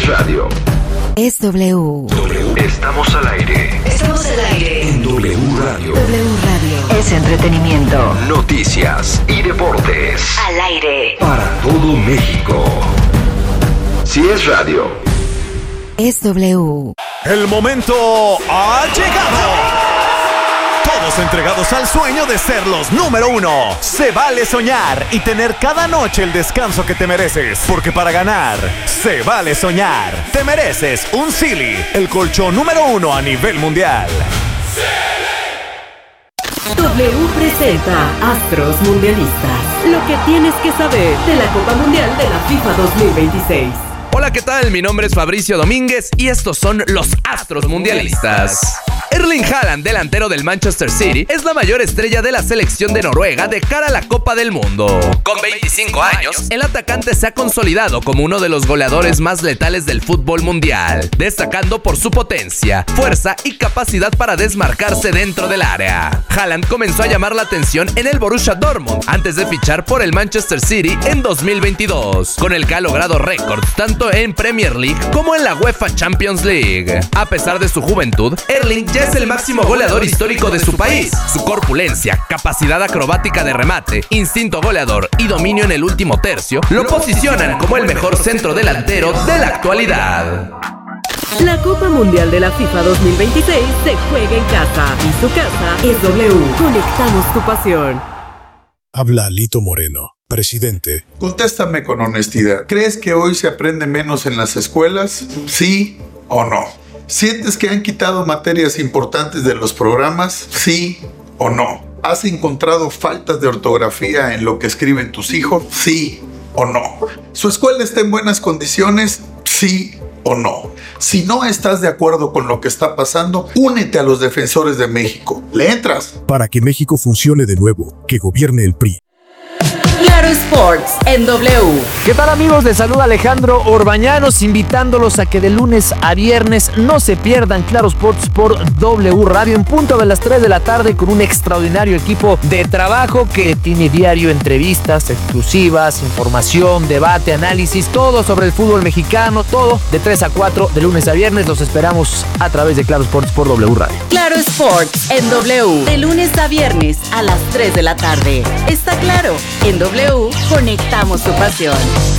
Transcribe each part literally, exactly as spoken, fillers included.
es radio, es W. W. Estamos al aire. Estamos al aire. En W Radio. W Radio. Es entretenimiento. Noticias y deportes. Al aire. Para todo México. Si es radio, es W. El momento ha llegado. Todos entregados al sueño de ser los número uno. Se vale soñar y tener cada noche el descanso que te mereces. Porque para ganar, se vale soñar. Te mereces un Silly, el colchón número uno a nivel mundial. W presenta Astros Mundialistas. Lo que tienes que saber de la Copa Mundial de la FIFA dos mil veintiséis. Hola, ¿qué tal? Mi nombre es Fabricio Domínguez y estos son los Astros Mundialistas. Erling Haaland, delantero del Manchester City, es la mayor estrella de la selección de Noruega de cara a la Copa del Mundo. Con veinticinco años, el atacante se ha consolidado como uno de los goleadores más letales del fútbol mundial, destacando por su potencia, fuerza y capacidad para desmarcarse dentro del área. Haaland comenzó a llamar la atención en el Borussia Dortmund antes de fichar por el Manchester City en dos mil veintidós, con el que ha logrado récords tanto en Premier League como en la UEFA Champions League. A pesar de su juventud, Erling ya es el máximo goleador histórico de su país. Su corpulencia, capacidad acrobática de remate, instinto goleador y dominio en el último tercio lo posicionan como el mejor centro delantero de la actualidad. La Copa Mundial de la FIFA dos mil veintiséis se juega en casa y su casa es W. Conectamos tu pasión. Habla Alito Moreno, presidente. Contéstame con honestidad. ¿Crees que hoy se aprende menos en las escuelas? ¿Sí o no? ¿Sientes que han quitado materias importantes de los programas? ¿Sí o no? ¿Has encontrado faltas de ortografía en lo que escriben tus hijos? ¿Sí o no? ¿Su escuela está en buenas condiciones? ¿Sí o no? Si no estás de acuerdo con lo que está pasando, únete a los defensores de México. ¿Le entras? Para que México funcione de nuevo, que gobierne el P R I. Claro Sports en W. ¿Qué tal, amigos? Les saluda Alejandro Orbañanos, invitándolos a que de lunes a viernes no se pierdan Claro Sports por W Radio en punto de las tres de la tarde con un extraordinario equipo de trabajo que tiene diario entrevistas exclusivas, información, debate, análisis, todo sobre el fútbol mexicano, todo de tres a cuatro de lunes a viernes. Los esperamos a través de Claro Sports por W Radio. Claro Sports en W de lunes a viernes a las tres de la tarde. Está claro, en W conectamos tu pasión.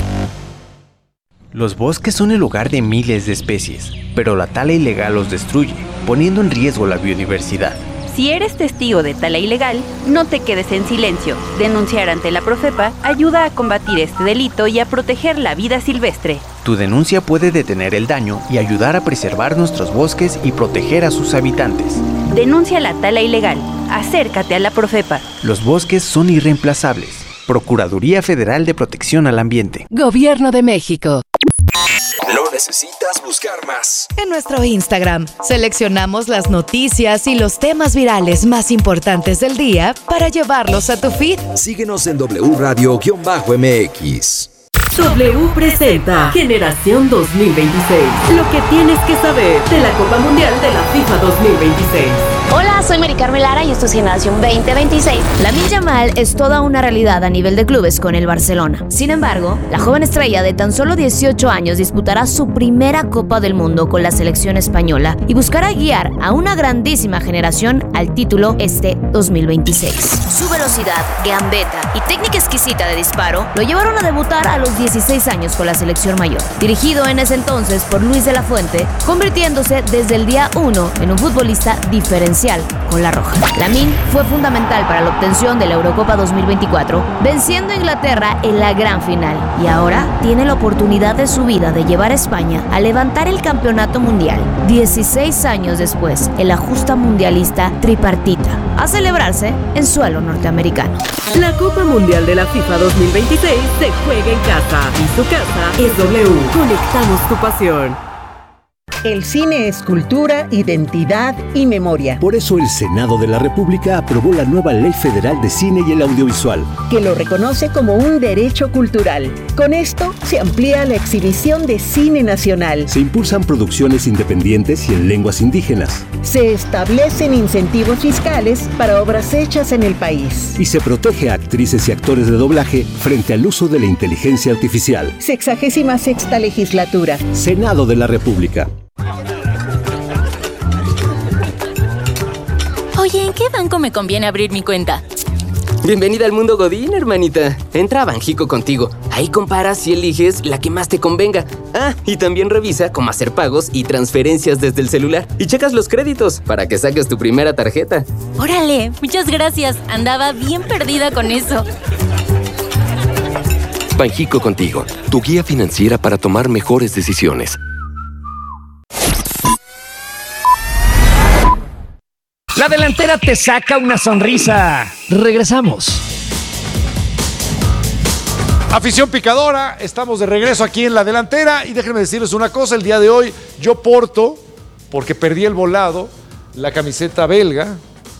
Los bosques son el hogar de miles de especies, pero la tala ilegal los destruye, poniendo en riesgo la biodiversidad. Si eres testigo de tala ilegal, no te quedes en silencio. Denunciar ante la Profepa ayuda a combatir este delito y a proteger la vida silvestre. Tu denuncia puede detener el daño y ayudar a preservar nuestros bosques y proteger a sus habitantes. Denuncia la tala ilegal. Acércate a la Profepa. Los bosques son irreemplazables. Procuraduría Federal de Protección al Ambiente. Gobierno de México. No necesitas buscar más. En nuestro Instagram seleccionamos las noticias y los temas virales más importantes del día para llevarlos a tu feed. Síguenos en W Radio-M X. W presenta Generación dos mil veintiséis. Lo que tienes que saber de la Copa Mundial de la FIFA dos mil veintiséis. Hola, soy Mari Carmen Lara y esto es Generación veinte veintiséis. Lamine Yamal es toda una realidad a nivel de clubes con el Barcelona. Sin embargo, la joven estrella de tan solo dieciocho años disputará su primera Copa del Mundo con la selección española y buscará guiar a una grandísima generación al título este dos mil veintiséis. Su velocidad, gambeta y técnica exquisita de disparo lo llevaron a debutar a los dieciséis años con la selección mayor, dirigido en ese entonces por Luis de la Fuente, convirtiéndose desde el día uno en un futbolista diferencial con la roja. Lamine fue fundamental para la obtención de la Eurocopa dos mil veinticuatro, venciendo a Inglaterra en la gran final, y ahora tiene la oportunidad de su vida de llevar a España a levantar el campeonato mundial, dieciséis años después, en la justa mundialista tripartita, a celebrarse en suelo norteamericano. La Copa Mundial de la FIFA dos mil veintiséis se juega en casa y su casa es W. Conectamos tu pasión. El cine es cultura, identidad y memoria. Por eso el Senado de la República aprobó la nueva Ley Federal de Cine y el Audiovisual, que lo reconoce como un derecho cultural. Con esto se amplía la exhibición de cine nacional. Se impulsan producciones independientes y en lenguas indígenas. Se establecen incentivos fiscales para obras hechas en el país. Y se protege a actrices y actores de doblaje frente al uso de la inteligencia artificial. Sexagésima sexta legislatura. Senado de la República. Oye, ¿en qué banco me conviene abrir mi cuenta? Bienvenida al mundo Godín, hermanita. Entra a Banjico contigo. Ahí comparas y eliges la que más te convenga. Ah, y también revisa cómo hacer pagos y transferencias desde el celular. Y checas los créditos para que saques tu primera tarjeta. Órale, muchas gracias. Andaba bien perdida con eso. Banjico contigo, tu guía financiera para tomar mejores decisiones. La delantera te saca una sonrisa. Regresamos. Afición picadora, estamos de regreso aquí en la delantera y déjenme decirles una cosa, el día de hoy yo porto, porque perdí el volado, la camiseta belga,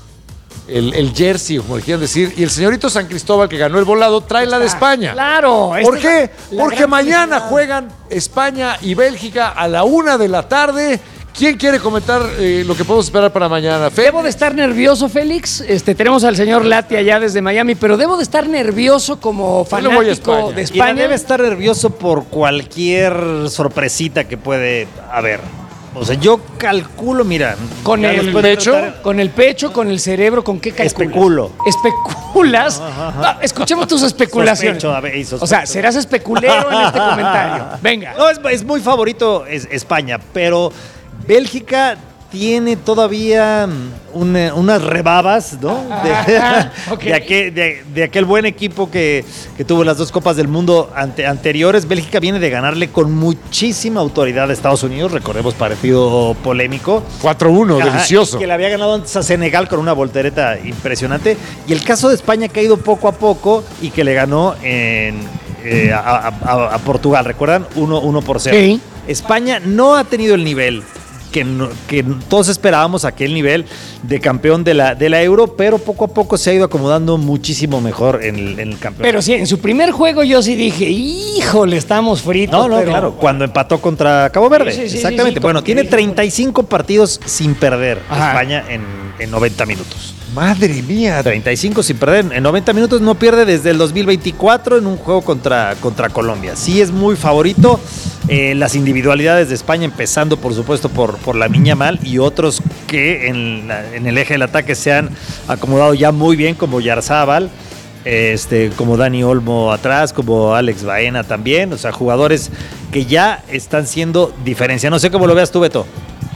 el, el jersey, como le quieran decir, y el señorito San Cristóbal que ganó el volado trae la de España. Claro. ¿Por qué? Porque mañana juegan España y Bélgica a la una de la tarde. ¿Quién quiere comentar eh, lo que podemos esperar para mañana? Fe? Debo de estar nervioso, Félix. Este, tenemos al señor Lati allá desde Miami, pero debo de estar nervioso como fanático de España. de España. Y debe estar nervioso por cualquier sorpresita que puede haber. O sea, yo calculo, mira... ¿Con el pecho? Tratar... ¿Con el pecho? ¿Con el cerebro? ¿Con qué calculas? Especulo. ¿Especulas? Ajá, ajá. Ah, escuchemos tus especulaciones. Sospecho, a ver, sospecho. O sea, serás especulero en este comentario. Venga. No, es, es muy favorito es España, pero... Bélgica tiene todavía una, unas rebabas, ¿no? De, okay. de, aquel, de, de aquel buen equipo que, que tuvo las dos Copas del Mundo ante, anteriores. Bélgica viene de ganarle con muchísima autoridad a Estados Unidos. Recordemos, partido polémico. cuatro uno, delicioso. Que le había ganado antes a Senegal con una voltereta impresionante. Y el caso de España que ha ido poco a poco y que le ganó en, eh, a, a, a Portugal. ¿Recuerdan? uno por cero. Sí. España no ha tenido el nivel Que, no, que todos esperábamos, aquel nivel de campeón de la, de la Euro, pero poco a poco se ha ido acomodando muchísimo mejor en el, en el campeonato. Pero sí, en su primer juego yo sí dije, híjole, estamos fritos. No, no, pero... claro, cuando empató contra Cabo Verde. Sí, sí, sí, exactamente. Sí, sí, bueno, tiene treinta y cinco partidos sin perder Ajá. España en, en noventa minutos. Madre mía. treinta y cinco sin perder. En noventa minutos no pierde desde el dos mil veinticuatro en un juego contra, contra Colombia. Sí es muy favorito. Eh, las individualidades de España, empezando por supuesto por, por Lamine Yamal y otros que en, la, en el eje del ataque se han acomodado ya muy bien, como Yarzábal, este, como Dani Olmo atrás, como Alex Baena también. O sea, jugadores que ya están siendo diferencia. No sé cómo lo veas tú, Beto.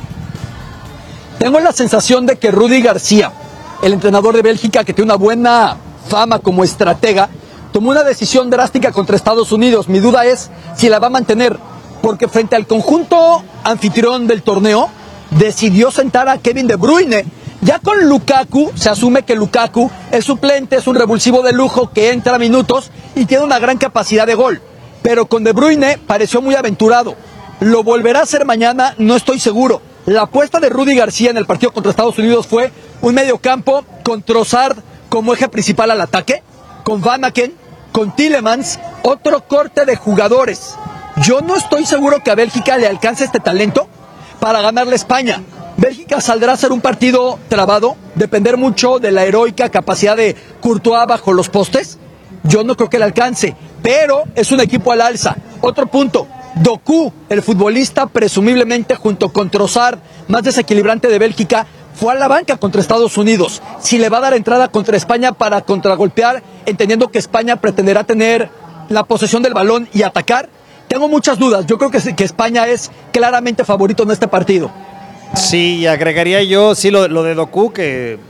Tengo la sensación de que Rudi García, el entrenador de Bélgica, que tiene una buena fama como estratega, tomó una decisión drástica contra Estados Unidos. Mi duda es si la va a mantener, porque frente al conjunto anfitrión del torneo, decidió sentar a Kevin De Bruyne. Ya con Lukaku, se asume que Lukaku es suplente, es un revulsivo de lujo que entra a minutos y tiene una gran capacidad de gol. Pero con De Bruyne pareció muy aventurado. ¿Lo volverá a hacer mañana? No estoy seguro. La apuesta de Rudi García en el partido contra Estados Unidos fue un mediocampo con Trossard como eje principal al ataque, con Van Aken, con Tielemans, otro corte de jugadores. Yo no estoy seguro que a Bélgica le alcance este talento para ganarle a España. Bélgica saldrá a ser un partido trabado, depender mucho de la heroica capacidad de Courtois bajo los postes. Yo no creo que le alcance, pero es un equipo al alza. Otro punto, Doku, el futbolista presumiblemente junto con Trossard, más desequilibrante de Bélgica, fue a la banca contra Estados Unidos. Si le va a dar entrada contra España para contragolpear, entendiendo que España pretenderá tener la posesión del balón y atacar, tengo muchas dudas. Yo creo que, que España es claramente favorito en este partido. Sí, agregaría yo, sí, lo, lo de Doku, que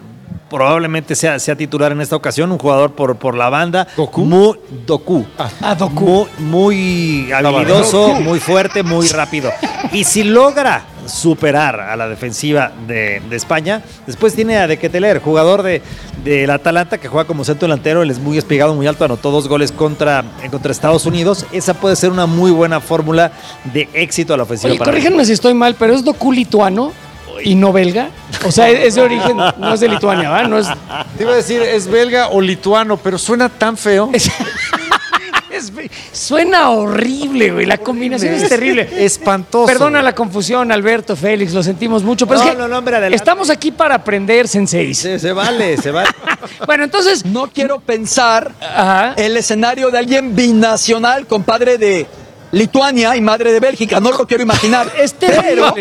probablemente sea, sea titular en esta ocasión, un jugador por, por la banda. ¿Doku? Muy, Doku. Ah, Doku. Muy, muy habilidoso, muy fuerte, muy rápido. Y si logra superar a la defensiva de, de España, después tiene a De Ketelaere, jugador de, del Atalanta, que juega como centro delantero, él es muy espigado, muy alto, anotó dos goles contra, contra Estados Unidos. Esa puede ser una muy buena fórmula de éxito a la ofensiva. Oye, corríjanme si estoy mal, pero ¿es Doku lituano y no belga? O sea, es de origen, no es de Lituania, ¿verdad? No es... Te iba a decir, es belga o lituano, pero suena tan feo. Es... Es, suena horrible, güey. La combinación es terrible. Espantoso. Perdona la confusión, Alberto, Félix, lo sentimos mucho. Pero no, es que no, no, hombre, adelante. Estamos aquí para aprender, senseis. Se, se vale, se vale. Bueno, entonces... No quiero pensar Ajá. el escenario de alguien binacional, compadre de Lituania y madre de Bélgica. No lo quiero imaginar. Es terrible.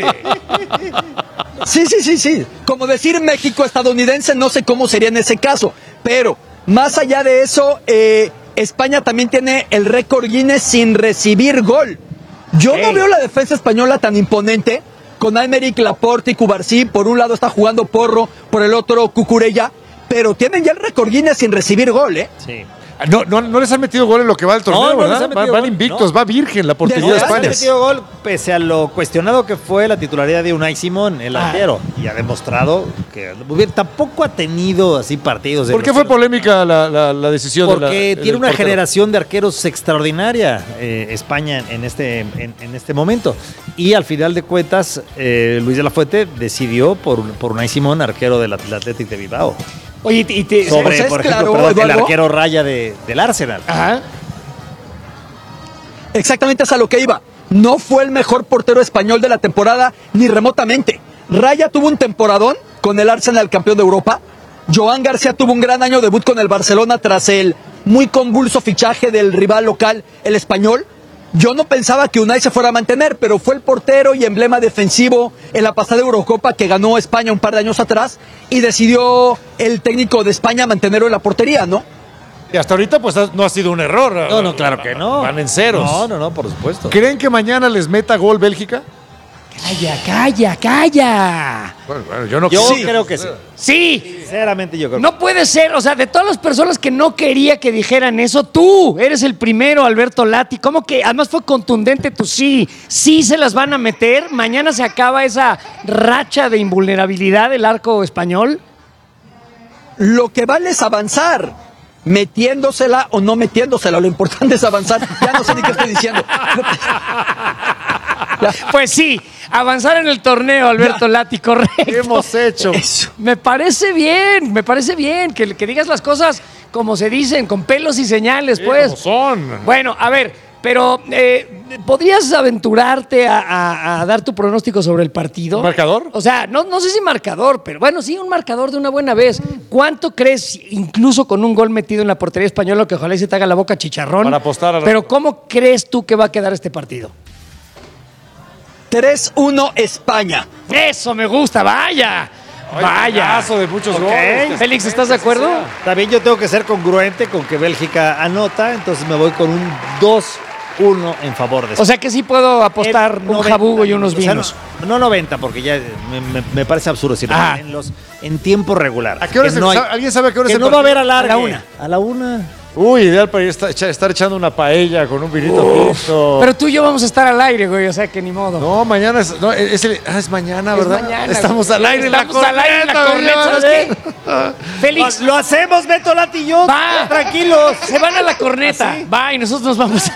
Sí, sí, sí, sí. Como decir México estadounidense, no sé cómo sería en ese caso. Pero, más allá de eso... Eh, España también tiene el récord Guinness sin recibir gol. Yo hey. no veo la defensa española tan imponente, con Aymeric Laporte y Cubarsí. Por un lado está jugando Porro, por el otro Cucurella, pero tienen ya el récord Guinness sin recibir gol, ¿eh? Sí. No, no, no les han metido gol en lo que va el torneo, no, no ¿verdad? Van, van invictos, no. va virgen la portería no, de España. No han metido gol, pese a lo cuestionado que fue la titularidad de Unai Simón, el arquero. Ah. Y ha demostrado que bien, tampoco ha tenido así partidos. De ¿Por qué fue polémica la, la, la decisión? Porque de la, tiene una portero. generación de arqueros extraordinaria eh, España en este, en, en este momento. Y al final de cuentas, eh, Luis de la Fuente decidió por, por Unai Simón, arquero del Athletic de Bilbao. Oye, y te, sobre, pues por claro, ejemplo, perdón, el Eduardo. arquero Raya de, del Arsenal. Ajá. Exactamente es a lo que iba. No fue el mejor portero español de la temporada, ni remotamente. Raya tuvo un temporadón con el Arsenal, campeón de Europa. Joan García tuvo un gran año debut con el Barcelona tras el muy convulso fichaje del rival local, el Español. Yo no pensaba que Unai se fuera a mantener, pero fue el portero y emblema defensivo en la pasada Eurocopa que ganó España un par de años atrás y decidió el técnico de España mantenerlo en la portería, ¿no? Y hasta ahorita pues no ha sido un error. No, no, claro que no. Van en ceros. No, no, no, por supuesto. ¿Creen que mañana les meta gol Bélgica? Calla, calla, calla. Bueno, bueno, yo no Yo sí. creo que sí. Sí. Sinceramente yo creo No que puede ser, o sea, de todas las personas que no quería que dijeran eso, tú eres el primero, Alberto Lati. ¿Cómo que? Además fue contundente tu sí. Sí se las van a meter. Mañana se acaba esa racha de invulnerabilidad del arco español. Lo que vale es avanzar. Metiéndosela o no metiéndosela, lo importante es avanzar. Ya no sé ni qué estoy diciendo. Pues sí, avanzar en el torneo, Alberto Lati, correcto. ¿Qué hemos hecho? Eso. Me parece bien, me parece bien que, que digas las cosas como se dicen, con pelos y señales, pues. Como son. Bueno, a ver, pero eh, ¿podrías aventurarte a, a, a dar tu pronóstico sobre el partido? ¿Un marcador? O sea, no, no sé si marcador, pero bueno, sí, un marcador de una buena vez. ¿Cuánto crees, incluso con un gol metido en la portería española, que ojalá y se te haga la boca chicharrón? Para apostar a la... Pero ¿cómo crees tú que va a quedar este partido? tres uno España. Eso me gusta, vaya. Ay, vaya. de muchos Okay. goles. Félix, ¿estás de acuerdo? también yo tengo que ser congruente con que Bélgica anota, entonces me voy con un dos uno en favor de España. O sea que sí puedo apostar un jabugo y unos vinos. O sea, no, no noventa, porque ya me, me, me parece absurdo decirlo. Ah. En, los, en tiempo regular. ¿A qué hora es no el, hay, ¿Alguien sabe a qué hora que es el no va a haber partido? alargue. A la una. A la una. Uy, ideal para ir a estar, estar echando una paella con un vinito tinto. Pero tú y yo vamos a estar al aire, güey, o sea que ni modo. No, mañana es, no, es, el, ah, es mañana, Es ¿verdad? mañana, Estamos güey. al aire en la Estamos al aire en la corneta, corneta, ¿sabes qué? Félix, Lo hacemos, Beto Lati y yo. va, Tranquilos. se van a la corneta. ¿Así? Va, y nosotros nos vamos.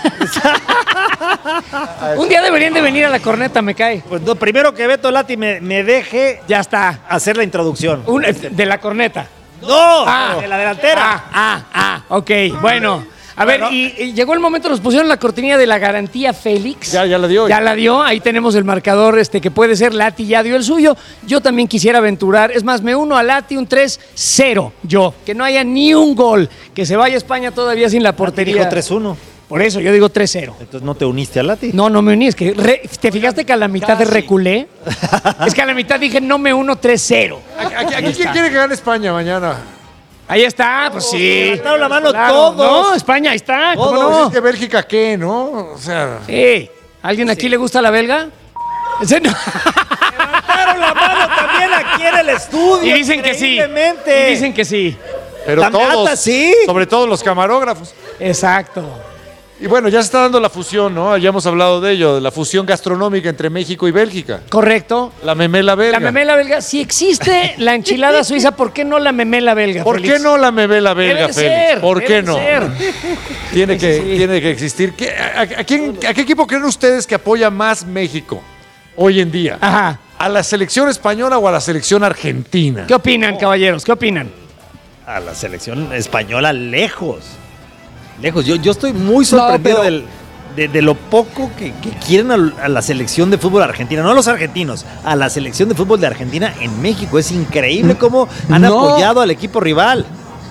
Un día deberían de venir a la corneta, me cae. Pues no, primero que Beto Lati me, me deje Ya está. hacer la introducción. Un- de la corneta. No, Ah. de la delantera. Ah, ah, ah, ok, bueno. A ver, Bueno. y, y llegó el momento, nos pusieron la cortinilla de la garantía Félix. Ya, ya la dio. Ya la dio, ahí tenemos el marcador este que puede ser Lati, ya dio el suyo. Yo también quisiera aventurar, es más, me uno a Lati un tres cero, yo. Que no haya ni un gol, que se vaya España todavía sin la portería. Dijo tres uno. Por eso, yo digo tres cero. Entonces no te uniste a Lati. No, no me uní, es que re- ¿te fijaste que a la mitad Casi. reculé? Es que a la mitad dije no me uno tres cero. Aquí, aquí- aquí ¿quién quiere que gane España mañana? Ahí está, pues sí. Levantaron la mano Claro, todos. No, España, ahí está, ¿cómo Pues no? es que Bélgica, ¿qué, no? O sea... Sí. ¿Alguien aquí le gusta la belga? ¿Ese no? levantaron la mano también aquí en el estudio. Y dicen que sí. increíblemente. Y dicen que sí. Pero Tamata, todos, sí. sobre todo los camarógrafos. Exacto. Y bueno, ya se está dando la fusión, ¿no? Ya hemos hablado de ello, de la fusión gastronómica entre México y Bélgica. Correcto. La memela belga. La memela belga. Si existe la enchilada suiza, ¿por qué no la memela belga, ¿Por Félix? qué no la memela belga, Debe Félix? ser, ¿Por qué debe no? ser. Tiene, que, Sí, sí. tiene que existir. ¿Qué- a, a quién- ¿A qué equipo creen ustedes que apoya más México hoy en día? Ajá. ¿A la selección española o a la selección argentina? ¿Qué opinan, caballeros? ¿Qué opinan? A la selección española lejos. Lejos. Yo, yo estoy muy sorprendido pero- del- de, de lo poco que, que quieren a, a la selección de fútbol argentina. No a los argentinos, a la selección de fútbol de Argentina en México. Es increíble cómo han No. apoyado al equipo rival.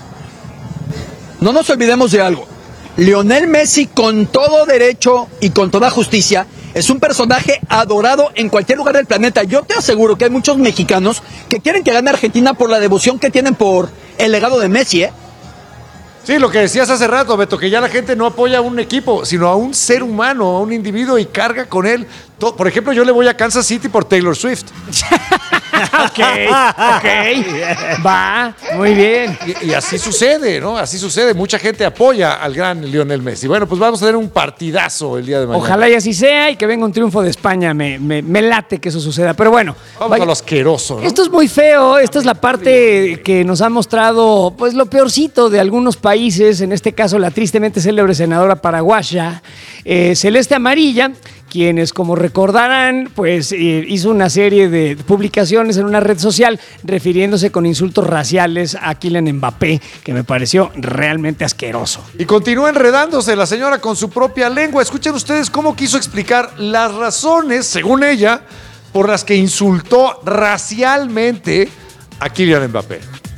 No nos olvidemos de algo. Lionel Messi, con todo derecho y con toda justicia, es un personaje adorado en cualquier lugar del planeta. Yo te aseguro que hay muchos mexicanos que quieren que gane Argentina por la devoción que tienen por el legado de Messi, ¿eh? Sí, lo que decías hace rato, Beto, que ya la gente no apoya a un equipo, sino a un ser humano, a un individuo y carga con él. todo. Por ejemplo, yo le voy a Kansas City por Taylor Swift. Ok, ok. Va, muy bien. Y, y así sucede, ¿no? Así sucede. Mucha gente apoya al gran Lionel Messi. Bueno, pues vamos a tener un partidazo el día de mañana. Ojalá y así sea y que venga un triunfo de España. Me, me, me late que eso suceda. Pero bueno. Vamos vaya- a lo asqueroso, ¿no? Esto es muy feo. Esta es la parte que nos ha mostrado, pues, lo peorcito de algunos países. En este caso, la tristemente célebre senadora paraguaya, eh, Celeste Amarilla, quienes, como recordarán, pues eh, hizo una serie de publicaciones en una red social refiriéndose con insultos raciales a Kylian Mbappé, que me pareció realmente asqueroso. Y continúa enredándose la señora con su propia lengua. Escuchen ustedes cómo quiso explicar las razones, según ella, por las que insultó racialmente a Kylian Mbappé.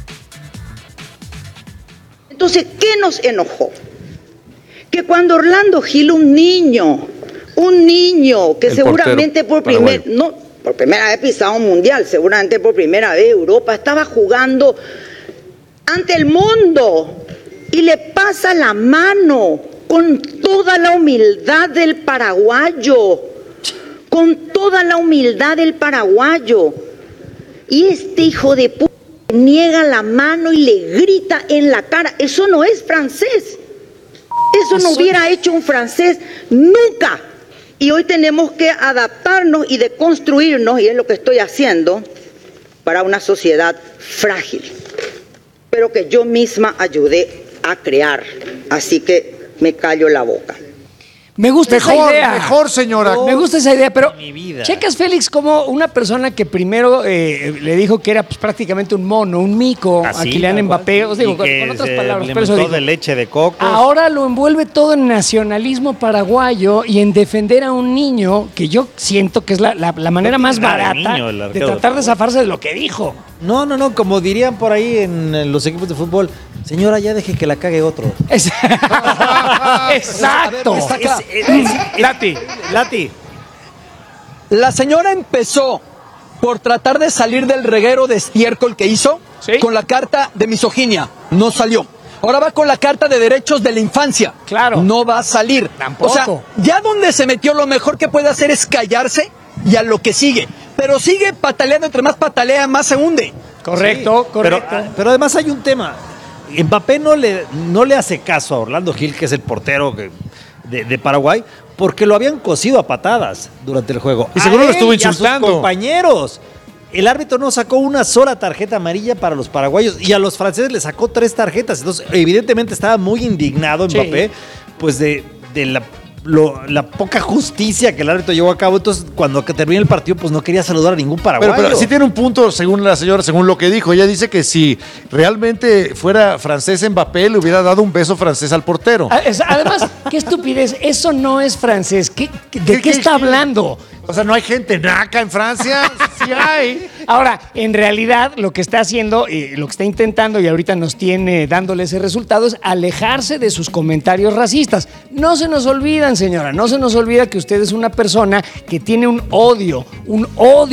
Entonces, ¿qué nos enojó? Que cuando Orlando Gil, un niño, un niño que El seguramente portero por primer, no, por primera vez pisado un mundial, seguramente por primera vez Europa, estaba jugando ante el mundo y le pasa la mano con toda la humildad del paraguayo, con toda la humildad del paraguayo. Y este hijo de puta niega la mano y le grita en la cara. Eso no es francés. Eso no hubiera hecho un francés nunca. Y hoy tenemos que adaptarnos y deconstruirnos, y es lo que estoy haciendo, para una sociedad frágil, pero que yo misma ayudé a crear. Así que me callo la boca. Me gusta Mejor, esa idea. mejor, señora. Me gusta esa idea, pero Mi vida. checas, Félix, como una persona que primero eh, le dijo que era pues, prácticamente un mono, un mico Así, a Kylian tal cual. Mbappé, os digo, Y con, que con otras se palabras, le pero eso inventó dijo. de leche de coco. Ahora lo envuelve todo en nacionalismo paraguayo y en defender a un niño que yo siento que es la, la- la manera más tiene nada de barata niño el de arquero de tratar de zafarse de lo que dijo. No, no, no, como dirían por ahí en, en los equipos de fútbol, señora, ya deje que la cague otro. Exacto. Está acá. Es- es- es- Lati. Lati. La señora empezó por tratar de salir del reguero de estiércol que hizo con la carta de misoginia. No salió. Ahora va con la carta de derechos de la infancia. Claro. No va a salir. Tampoco. O sea, ya donde se metió, lo mejor que puede hacer es callarse y a lo que sigue. Pero sigue pataleando, entre más patalea, más se hunde. Correcto, Sí, correcto. Pero, pero además hay un tema. Mbappé no le, no le hace caso a Orlando Gil, que es el portero que- de, de Paraguay, porque lo habían cosido a patadas durante el juego. Y A seguro lo él estuvo y a sus insultando. compañeros. El árbitro no sacó una sola tarjeta amarilla para los paraguayos y a los franceses le sacó tres tarjetas. Entonces, evidentemente estaba muy indignado Sí. Mbappé, pues de, de la, lo- la poca justicia que el árbitro llevó a cabo. Entonces, cuando terminó el partido, pues no quería saludar a ningún paraguayo. Pero, pero sí tiene un punto, según la señora, según lo que dijo. Ella dice que si realmente fuera francés Mbappé, le hubiera dado un beso francés al portero. Ah, es- Además, qué estupidez, eso no es francés. ¿Qué- qué- ¿De qué, está hablando? O sea, no hay gente naca en Francia. Sí hay. Ahora, en realidad, lo que está haciendo, y lo que está intentando, y ahorita nos tiene dándole ese resultado, es alejarse de sus comentarios racistas. No se nos olvidan, señora, no se nos olvida que usted es una persona que tiene un odio, un odio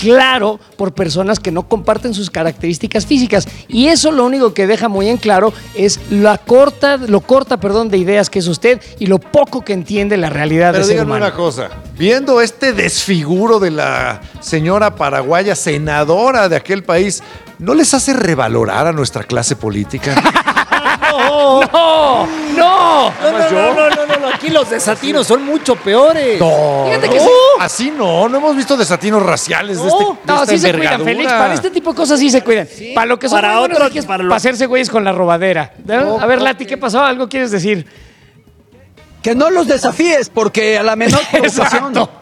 claro por personas que no comparten sus características físicas. Y eso lo único que deja muy en claro es la corta, lo corta, perdón, de ideas que es usted y lo poco que entiende la realidad Pero de ser díganme humano. una cosa, viendo este desfiguro de la señora paraguaya, senadora de aquel país, ¿no les hace revalorar a nuestra clase política? ¡No! ¡No! No, no, no, no, no, no, no, aquí los desatinos son mucho peores. No, Fíjate no, que sí. así no, no hemos visto desatinos raciales de, este, de No, esta sí se cuidan, envergadura. Félix. Para este tipo de cosas sí se cuidan. Para lo que son para muy buenos otros, aquí es para para, lo- hacerse güeyes con la robadera. No, a ver, no, Lati, ¿qué pasó? ¿Algo quieres decir? Que no los desafíes, porque a la menor provocación. Exacto.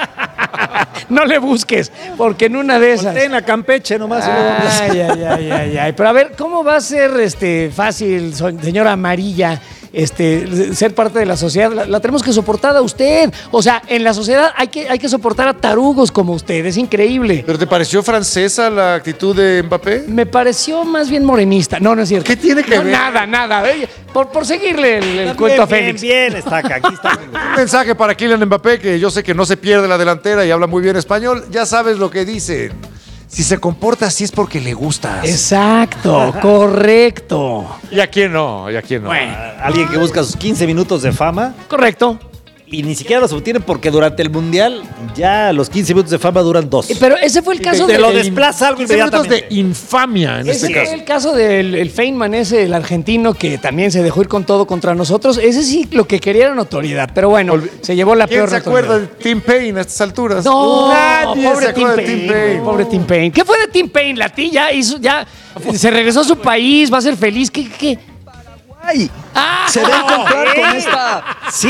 No le busques, porque en una de esas. En la Campeche nomás. y luego- Ay, ay, ay, ay, ay. Pero a ver, ¿cómo va a ser este fácil, so- señora Amarilla, este, ser parte de la sociedad? La, la tenemos que soportar a usted. O sea, en la sociedad hay que, hay que soportar a tarugos como usted. Es increíble. ¿Pero te pareció francesa la actitud de Mbappé? Me pareció más bien morenista. No, no es cierto. ¿Qué tiene que No, ver? Nada, nada. Oye, por, por seguirle el, el Bien, cuento a bien, Félix. Bien, está acá, aquí está. Un mensaje para Kylian Mbappé, que yo sé que no se pierde la delantera y habla muy bien español. Ya sabes lo que dice. Si se comporta así es porque le gustas. Exacto, correcto. ¿Y a quién no? ¿Y a quién no? Bueno, Alguien que busca sus quince minutos de fama correcto. y ni siquiera los obtiene porque durante el Mundial ya los quince minutos de fama duran dos. Eh, Pero ese fue el caso te de... lo desplaza algo quince minutos de inmediatamente. infamia en Ese este fue caso. el caso del el Feynman ese, el argentino, que también se dejó ir con todo contra nosotros. Ese sí lo que quería era notoriedad, pero bueno, Olvi- se llevó la ¿Quién peor se notoriedad. acuerda de Tim Payne a estas alturas? No, Nadie pobre se Tim acuerda de Payne, Tim Payne. pobre Tim Payne. ¿Qué fue de Tim Payne? La tía hizo, ya se regresó a su país, va a ser feliz. ¿Qué? qué? ¡Ay! ¡Ah! Se va a encontrar con esta.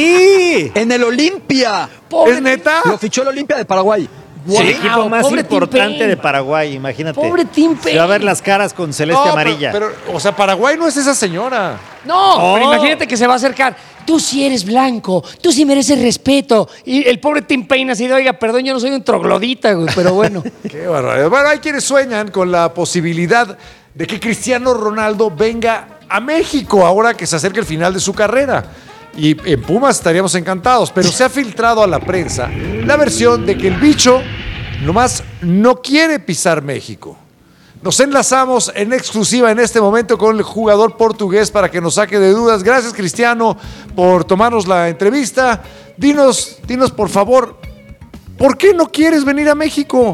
¡Sí! En el Olimpia. Pobre ¿Es neta? Lo fichó el Olimpia de Paraguay. Sí, el equipo más pobre Tim importante Payne. de Paraguay, imagínate. Pobre Tim Se va a ver Payne. las caras con celeste No, amarilla. Pero, pero, o sea, Paraguay no es esa señora. No, Oh. pero imagínate que se va a acercar. Tú sí eres blanco, tú sí mereces respeto. Y el pobre Tim Payne así de, oiga, perdón, yo no soy un troglodita, güey, pero bueno. Qué barbaridad. Bueno, hay quienes sueñan con la posibilidad de que Cristiano Ronaldo venga a México ahora que se acerca el final de su carrera. Y en Pumas estaríamos encantados, pero se ha filtrado a la prensa la versión de que el bicho nomás no quiere pisar México. Nos enlazamos en exclusiva en este momento con el jugador portugués para que nos saque de dudas. Gracias, Cristiano, por tomarnos la entrevista. Dinos, dinos por favor, ¿por qué no quieres venir a México?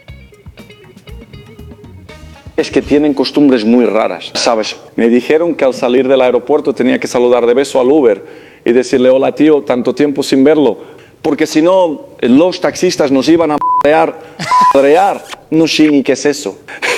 Es que tienen costumbres muy raras, ¿sabes? Me dijeron que al salir del aeropuerto tenía que saludar de beso al Uber y decirle, hola tío, tanto tiempo sin verlo. Porque si no, los taxistas nos iban a madrear. Madrear. No sé ni qué es eso.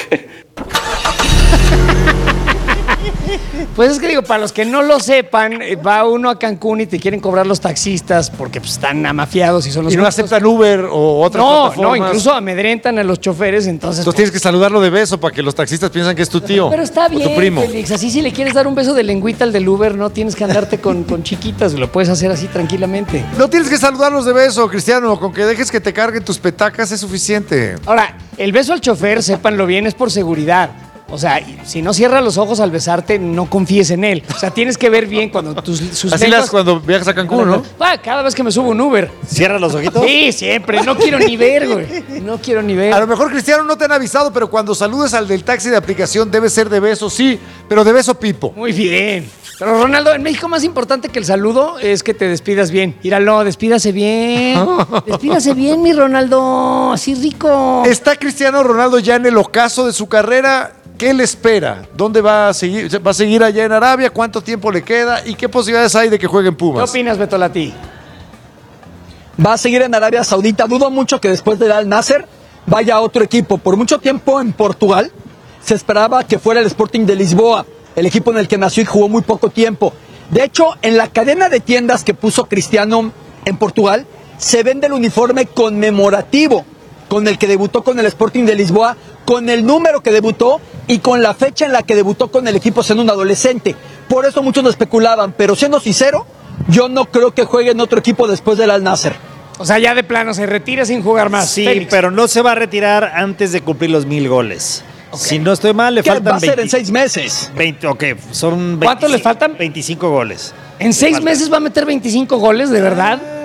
Pues es que digo, para los que no lo sepan, eh, va uno a Cancún y te quieren cobrar los taxistas porque pues, están amafiados y son los Y no justos. aceptan Uber o otras No, plataformas. no, incluso amedrentan a los choferes, entonces... Entonces tienes que saludarlo de beso para que los taxistas piensen que es tu tío. Pero está o bien, tu primo. Félix, así si le quieres dar un beso de lengüita al del Uber, no tienes que andarte con, con chiquitas, lo puedes hacer así tranquilamente. No tienes que saludarlos de beso, Cristiano. Con que dejes que te carguen tus petacas es suficiente. Ahora, el beso al chofer, sépanlo bien, es por seguridad. O sea, si no cierra los ojos al besarte, no confíes en él. O sea, tienes que ver bien cuando tus sus Así lenguas- las cuando viajas a Cancún, ¿no? Ah, cada vez que me subo un Uber. ¿Cierra los ojitos? Sí, siempre. No quiero ni ver, güey. No quiero ni ver. A lo mejor, Cristiano, no te han avisado, pero cuando saludes al del taxi de aplicación debe ser de beso, sí, pero de beso pipo. Muy bien. Pero Ronaldo, en México más importante que el saludo es que te despidas bien. Míralo, despídase bien. Despídase bien, mi Ronaldo. Así rico. ¿Está Cristiano Ronaldo ya en el ocaso de su carrera? ¿Qué le espera? ¿Dónde va a seguir? ¿Va a seguir allá en Arabia? ¿Cuánto tiempo le queda? ¿Y qué posibilidades hay de que juegue en ¿Qué Pumas? opinas, Beto Lati? Va a seguir en Arabia Saudita. Dudo mucho que después del Al Nasser vaya a otro equipo. Por mucho tiempo en Portugal se esperaba que fuera el Sporting de Lisboa, el equipo en el que nació y jugó muy poco tiempo. De hecho, en la cadena de tiendas que puso Cristiano en Portugal, se vende el uniforme conmemorativo con el que debutó con el Sporting de Lisboa, con el número que debutó y con la fecha en la que debutó con el equipo siendo un adolescente. Por eso muchos lo especulaban, pero siendo sincero, yo no creo que juegue en otro equipo después del Al Nasser. O sea, ya de plano se retira sin jugar más. Sí, Félix. pero no se va a retirar antes de cumplir los mil goles. Si no estoy mal, le ¿Qué faltan va a ser veinte, en seis meses? veinte, ok, son ¿Cuántos le faltan? veinticinco goles. ¿En seis faltan. meses va a meter veinticinco goles, de verdad?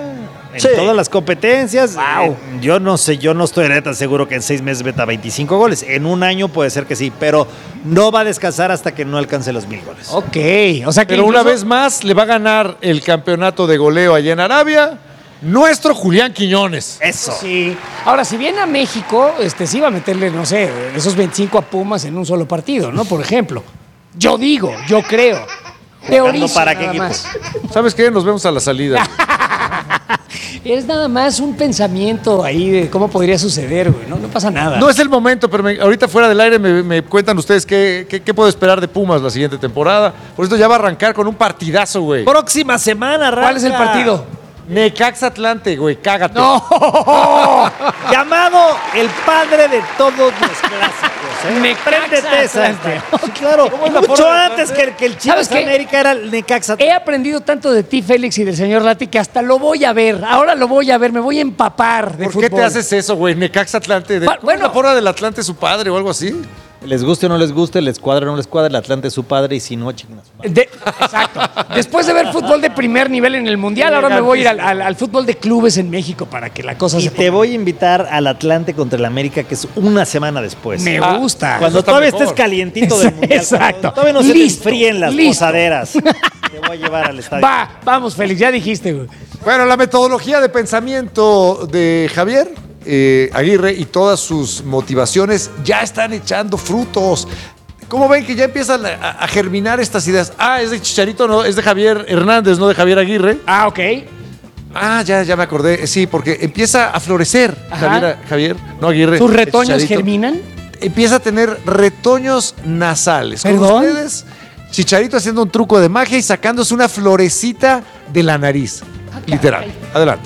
En Sí. todas las competencias. Wow. Eh, yo no sé, yo no estoy tan seguro que en seis meses meta veinticinco goles. En un año puede ser que sí, pero no va a descansar hasta que no alcance los mil goles. Ok, o sea que Pero incluso... una vez más le va a ganar el campeonato de goleo allá en Arabia nuestro Julián Quiñones. Eso. Sí. Ahora, si viene a México, este sí va a meterle, no sé, esos veinticinco a Pumas en un solo partido, ¿no? Por ejemplo. Yo digo, yo creo. Teorizo ¿Para qué nada equipo? más. ¿Sabes qué? Nos vemos a la salida. Es nada más un pensamiento ahí de cómo podría suceder, güey. No, no pasa nada. No es el momento, pero me- ahorita fuera del aire me, me cuentan ustedes qué, qué, qué puedo esperar de Pumas la siguiente temporada. Por esto ya va a arrancar con un partidazo, güey. Próxima semana, arranca. ¿Cuál es el partido? Necaxa Atlante, güey, cágate. ¡No! Llamado el padre de todos los clásicos. ¿eh? Necaxa Préndete esa. Atlante. Sí, claro. ¿Cómo es la Mucho forma de antes que el, que el ¿Sabes Chivas qué? América era el Necaxa. He aprendido tanto de ti, Félix, y del señor Lati, que hasta lo voy a ver. Ahora lo voy a ver, me voy a empapar de ¿Por fútbol. qué te haces eso, güey? Necaxa Atlante. De, Pa- ¿Cómo es bueno. la forma del Atlante su padre o algo así? Les guste o no les guste, les cuadra o no les cuadra, el Atlante es su padre y si no, chinguen a su madre. De- exacto. Después de ver fútbol de primer nivel en el Mundial, ahora me voy a ir al, al- al fútbol de clubes en México para que la cosa Y se te ponga. voy a invitar al Atlante contra el América, que es una semana después. Me Ah, gusta. Cuando Eso está todavía mejor. estés calientito del Mundial. Exacto. cuando Todavía no se te Listo, enfríen las listo. posaderas. Te voy a llevar al estadio. Va, vamos, Félix, ya dijiste, güey. Bueno, la metodología de pensamiento de Javier eh, Aguirre y todas sus motivaciones ya están echando frutos. ¿Cómo ven que ya empiezan a, a germinar estas ideas? Ah, es de Chicharito, no, es de Javier Hernández, no de Javier Aguirre. Ah, ok. Ah, ya, ya me acordé. Sí, porque empieza a florecer Ajá. Javier, Javier, no Aguirre. ¿Sus es retoños Chicharito. germinan? Empieza a tener retoños nasales. Con ¿Perdón? ustedes, Chicharito haciendo un truco de magia y sacándose una florecita de la nariz. Literal. Adelante.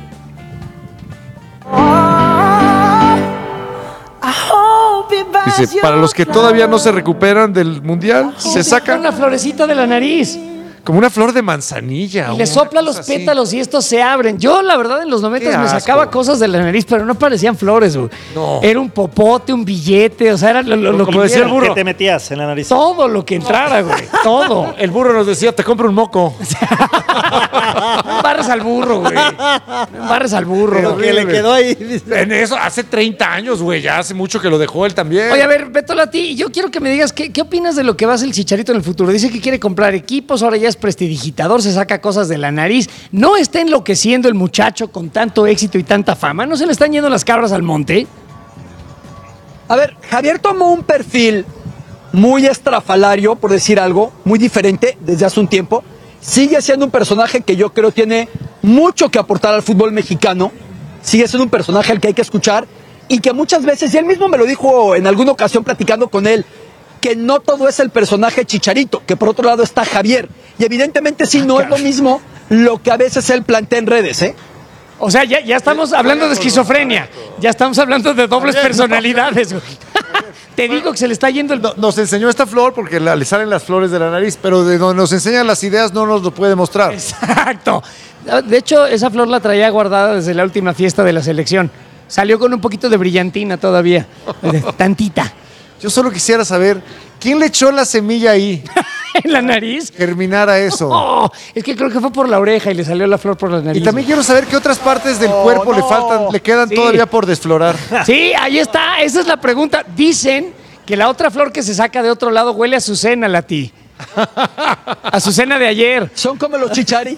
Dice, para los que todavía no se recuperan del mundial, se saca una florecita de la nariz. como una flor de manzanilla. Y o le una sopla cosa los así. pétalos y estos se abren. Yo, la verdad, en los noventas Qué me asco. sacaba cosas de la nariz, pero no parecían flores, güey. No. Era un popote, un billete, o sea, era lo, lo- lo Como que decía el hubiera. burro. ¿Qué te metías en la nariz? Todo lo que entrara, güey. Todo. El burro nos decía, te compro un moco. No embarres al burro, güey. No embarres al burro. Pero güey. que le quedó ahí. En eso, hace treinta años, güey, ya hace mucho que lo dejó él también. Oye, a ver, Beto Lati, yo quiero que me digas, ¿qué, ¿qué opinas de lo que va a hacer el Chicharito en el futuro? Dice que quiere comprar equipos, ahora ya es prestidigitador, se saca cosas de la nariz. ¿No está enloqueciendo el muchacho con tanto éxito y tanta fama? ¿No se le están yendo las cabras al monte? A ver, Javier tomó un perfil muy estrafalario, por decir algo, muy diferente desde hace un tiempo. Sigue siendo un personaje que yo creo tiene mucho que aportar al fútbol mexicano. Sigue siendo un personaje al que hay que escuchar y que muchas veces, y él mismo me lo dijo en alguna ocasión platicando con él, que no todo es el personaje Chicharito, que por otro lado está Javier. Y evidentemente sí, no es lo mismo lo que a veces él plantea en redes, ¿eh? O sea, ya, ya estamos hablando de esquizofrenia. Ya estamos hablando de dobles personalidades, güey. Te digo que se le está yendo el... No- nos enseñó esta flor porque la- le salen las flores de la nariz, pero de donde nos enseñan las ideas no nos lo puede mostrar. Exacto. De hecho, esa flor la traía guardada desde la última fiesta de la selección. Salió con un poquito de brillantina todavía. Tantita. Yo solo quisiera saber, ¿quién le echó la semilla ahí? ¿En la nariz? Germinara eso. Oh, es que creo que fue por la oreja y le salió la flor por la nariz. Y también quiero saber qué otras partes del Oh, cuerpo le no. faltan, le quedan Sí. todavía por desflorar. Sí, ahí está. Esa es la pregunta. Dicen que la otra flor que se saca de otro lado huele a Azucena, Lati. Azucena de ayer. Son como los chichari.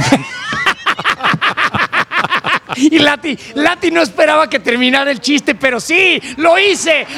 Y Lati, Lati no esperaba que terminara el chiste, pero sí, lo hice.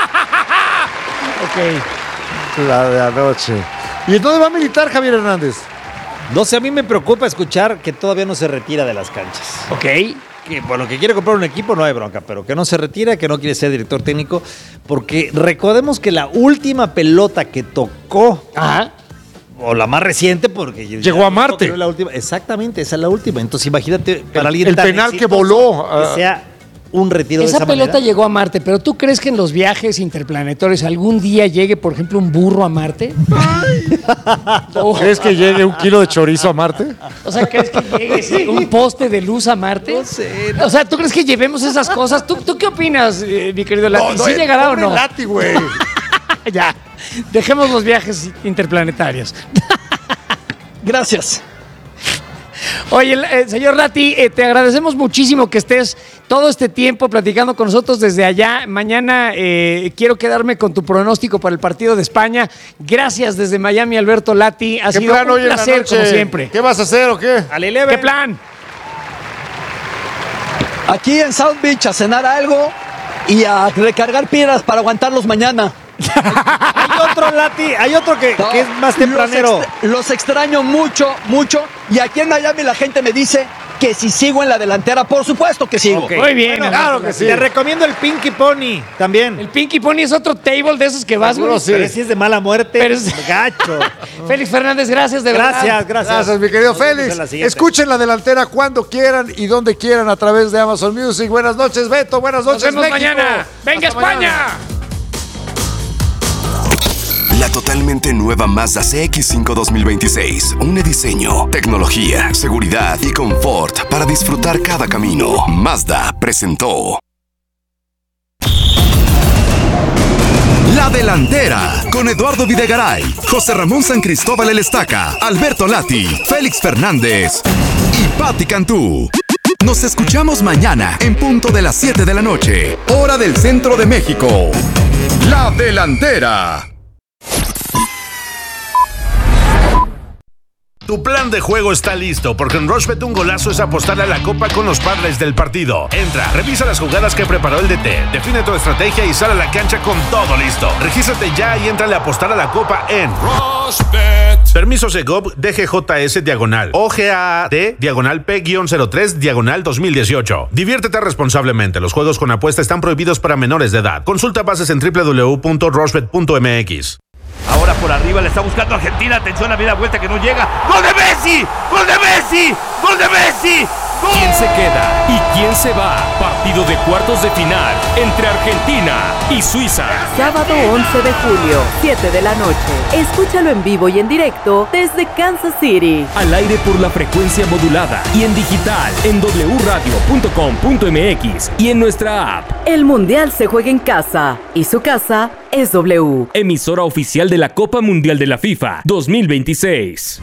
Ok. La de anoche. ¿Y en dónde va a militar Javier Hernández? No sé, a mí me preocupa escuchar que todavía no se retira de las canchas. Ok. Que por lo que quiere comprar un equipo no hay bronca, pero que no se retira, que no quiere ser director técnico, porque recordemos que la última pelota que tocó, Ajá. o la más reciente, porque ya- Llegó a Marte. creo la última, exactamente, esa es la última. Entonces imagínate para alguien el tan penal que exitoso, voló, que ah. sea un retiro de Esa esa pelota manera. llegó a Marte, pero ¿tú crees que en los viajes interplanetorios algún día llegue, por ejemplo, un burro a Marte? O- ¿Crees que llegue un kilo de chorizo a Marte? O sea, ¿crees que llegue sí, un poste de luz a Marte? No sé. O sea, ¿tú crees que llevemos esas cosas? ¿Tú, tú qué opinas, eh, mi querido Lati? ¿Sí eh, llegará o pobre no? Lati, güey. Ya, dejemos los viajes interplanetarios. Gracias. Oye, eh, señor Lati, eh, te agradecemos muchísimo que estés todo este tiempo platicando con nosotros desde allá. Mañana eh, quiero quedarme con tu pronóstico para el partido de España. Gracias desde Miami, Alberto Lati. Ha sido plan un hoy en la placer, noche? como siempre. ¿Qué vas a hacer o qué? Al Eleven. ¿Qué plan? Aquí en South Beach a cenar algo y a recargar piedras para aguantarlos mañana. Hay otro, Lati, hay otro que, No, que es más tempranero. Los, extra- los extraño mucho, mucho. Y aquí en Miami la gente me dice que si sigo en la delantera, por supuesto que sigo. Ok. Muy bien, Bueno, claro que sí. Te recomiendo el Pinky Pony también. El Pinky Pony es otro table de esos que vas, Seguro güey. sí. Pero si es de mala muerte, Pero es- gacho. Félix Fernández, gracias de verdad. Gracias, gracias. Gracias, mi querido Nos vemos Félix. en la siguiente. Escuchen la delantera cuando quieran y donde quieran a través de Amazon Music. Buenas noches, Beto. Buenas Nos noches, vemos México. mañana. ¡Venga, Hasta España! mañana. La totalmente nueva Mazda C X cinco dos mil veintiséis. Une diseño, tecnología, seguridad y confort para disfrutar cada camino. Mazda presentó La Delantera con Eduardo Videgaray, José Ramón San Cristóbal El Estaca, Alberto Lati, Félix Fernández y Patti Cantú. Nos escuchamos mañana en punto de las siete de la noche, hora del centro de México. La Delantera. Tu plan de juego está listo, porque en Rushbet un golazo es apostarle a la copa con los padres del partido. Entra, revisa las jugadas que preparó el D T, define tu estrategia y sal a la cancha con todo listo. Regístrate ya y entrale a apostar a la copa en Rushbet. Permiso Segov D G J S diagonal O G A D diagonal P cero tres diagonal dos mil dieciocho. Diviértete responsablemente. Los juegos con apuesta están prohibidos para menores de edad. Consulta bases en doble u doble u doble u punto rushbet punto m x. Ahora por arriba le está buscando Argentina. Atención a media vuelta que no llega. ¡Gol de Messi! ¡Gol de Messi! ¡Gol de Messi! ¡Gol! ¿Quién se queda y quién se va? Partido de cuartos de final entre Argentina y Suiza. Sábado once de julio, siete de la noche. Escúchalo en vivo y en directo desde Kansas City. Al aire por la frecuencia modulada y en digital en doble u radio punto com punto m x y en nuestra app. El Mundial se juega en casa y su casa es W. Emisora oficial de la Copa Mundial de la FIFA dos mil veintiséis.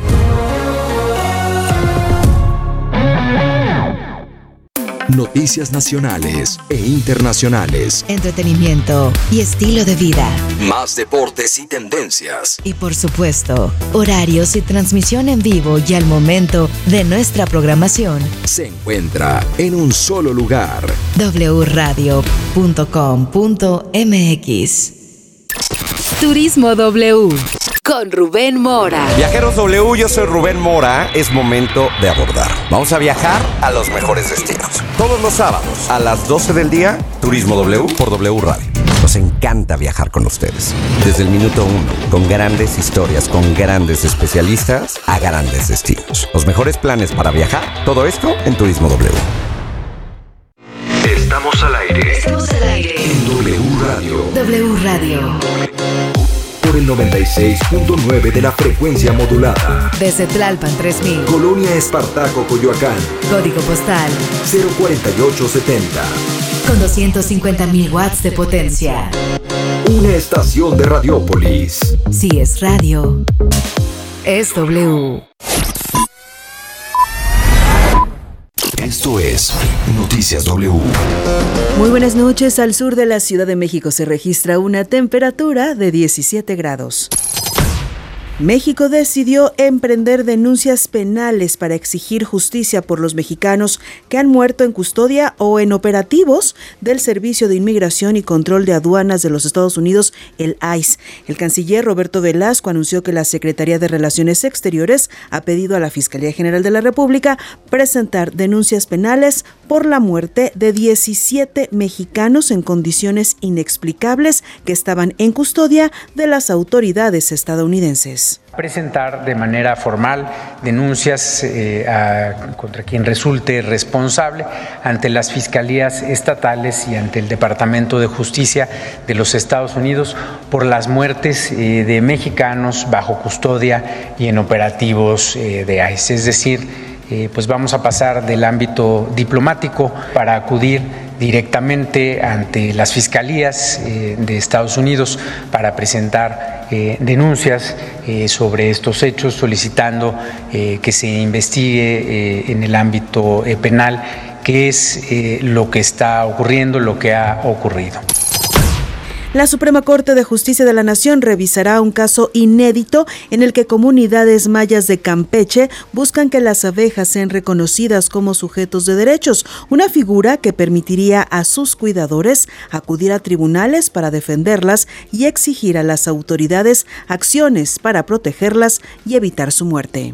Noticias nacionales e internacionales. Entretenimiento y estilo de vida. Más deportes y tendencias. Y por supuesto, horarios y transmisión en vivo y al momento de nuestra programación. Se encuentra en un solo lugar. doble u radio punto com punto m x. Turismo W con Rubén Mora. Viajeros W, yo soy Rubén Mora. Es momento de abordar. Vamos a viajar a los mejores destinos. Todos los sábados a las doce del día, Turismo W por W Radio. Nos encanta viajar con ustedes. Desde el minuto uno, con grandes historias, con grandes especialistas a grandes destinos. Los mejores planes para viajar, todo esto en Turismo W. Estamos al aire. Estamos al aire. En W Radio. W Radio. Por el noventa y seis punto nueve de la frecuencia modulada. Desde Tlalpan tres mil. Colonia Espartaco, Coyoacán. Código postal cero cuarenta y ocho setenta. con doscientos cincuenta mil watts de potencia. Una estación de Radiópolis. Si es radio, es W. Esto es Noticias W. Muy buenas noches. Al sur de la Ciudad de México se registra una temperatura de diecisiete grados. México decidió emprender denuncias penales para exigir justicia por los mexicanos que han muerto en custodia o en operativos del Servicio de Inmigración y Control de Aduanas de los Estados Unidos, el I C E. El canciller Roberto Velasco anunció que la Secretaría de Relaciones Exteriores ha pedido a la Fiscalía General de la República presentar denuncias penales por la muerte de diecisiete mexicanos en condiciones inexplicables que estaban en custodia de las autoridades estadounidenses. Presentar de manera formal denuncias eh, a, contra quien resulte responsable ante las fiscalías estatales y ante el Departamento de Justicia de los Estados Unidos por las muertes eh, de mexicanos bajo custodia y en operativos eh, de I C E. Es decir, eh, pues vamos a pasar del ámbito diplomático para acudir directamente ante las fiscalías eh, de Estados Unidos para presentar eh, denuncias eh, sobre estos hechos, solicitando eh, que se investigue eh, en el ámbito eh, penal qué es eh, lo que está ocurriendo, lo que ha ocurrido. La Suprema Corte de Justicia de la Nación revisará un caso inédito en el que comunidades mayas de Campeche buscan que las abejas sean reconocidas como sujetos de derechos, una figura que permitiría a sus cuidadores acudir a tribunales para defenderlas y exigir a las autoridades acciones para protegerlas y evitar su muerte.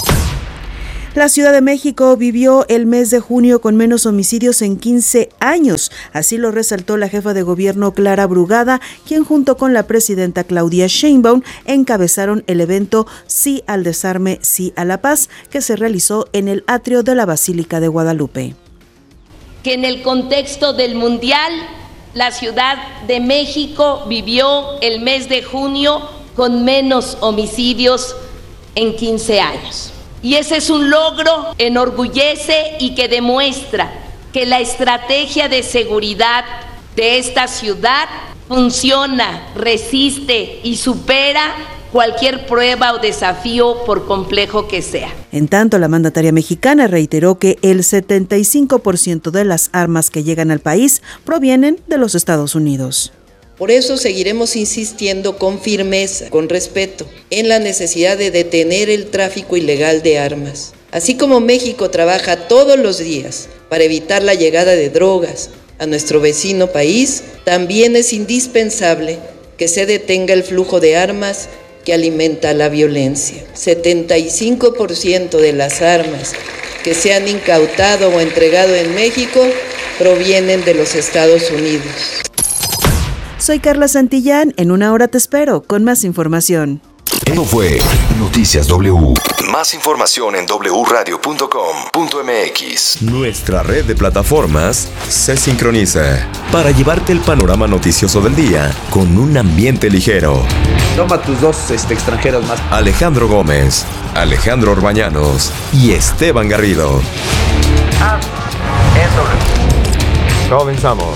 La Ciudad de México vivió el mes de junio con menos homicidios en quince años. Así lo resaltó la jefa de gobierno Clara Brugada, quien junto con la presidenta Claudia Sheinbaum encabezaron el evento Sí al Desarme, Sí a la Paz, que se realizó en el atrio de la Basílica de Guadalupe. Que en el contexto del Mundial, la Ciudad de México vivió el mes de junio con menos homicidios en quince años. Y ese es un logro, enorgullece y que demuestra que la estrategia de seguridad de esta ciudad funciona, resiste y supera cualquier prueba o desafío por complejo que sea. En tanto, la mandataria mexicana reiteró que el setenta y cinco por ciento de las armas que llegan al país provienen de los Estados Unidos. Por eso seguiremos insistiendo con firmeza, con respeto, en la necesidad de detener el tráfico ilegal de armas. Así como México trabaja todos los días para evitar la llegada de drogas a nuestro vecino país, también es indispensable que se detenga el flujo de armas que alimenta la violencia. setenta y cinco por ciento de las armas que se han incautado o entregado en México provienen de los Estados Unidos. Soy Carla Santillán, en una hora te espero con más información. Esto fue Noticias W. Más información en doble u radio punto com punto m x. Nuestra red de plataformas se sincroniza para llevarte el panorama noticioso del día con un ambiente ligero. Toma tus dos este, extranjeros más. Alejandro Gómez, Alejandro Orbañanos y Esteban Garrido. Ah, en W. Comenzamos.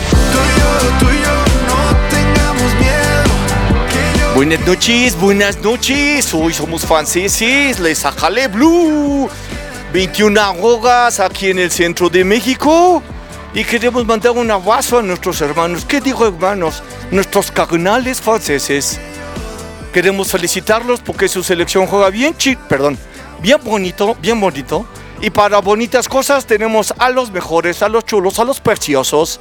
Buenas noches, buenas noches. Hoy somos franceses, les Sacale Blue. veintiuna horas aquí en el centro de México. Y queremos mandar un abrazo a nuestros hermanos. ¿Qué digo hermanos? Nuestros carnales franceses. Queremos felicitarlos porque su selección juega bien chi, perdón, bien bonito, bien bonito. Y para bonitas cosas tenemos a los mejores, a los chulos, a los preciosos.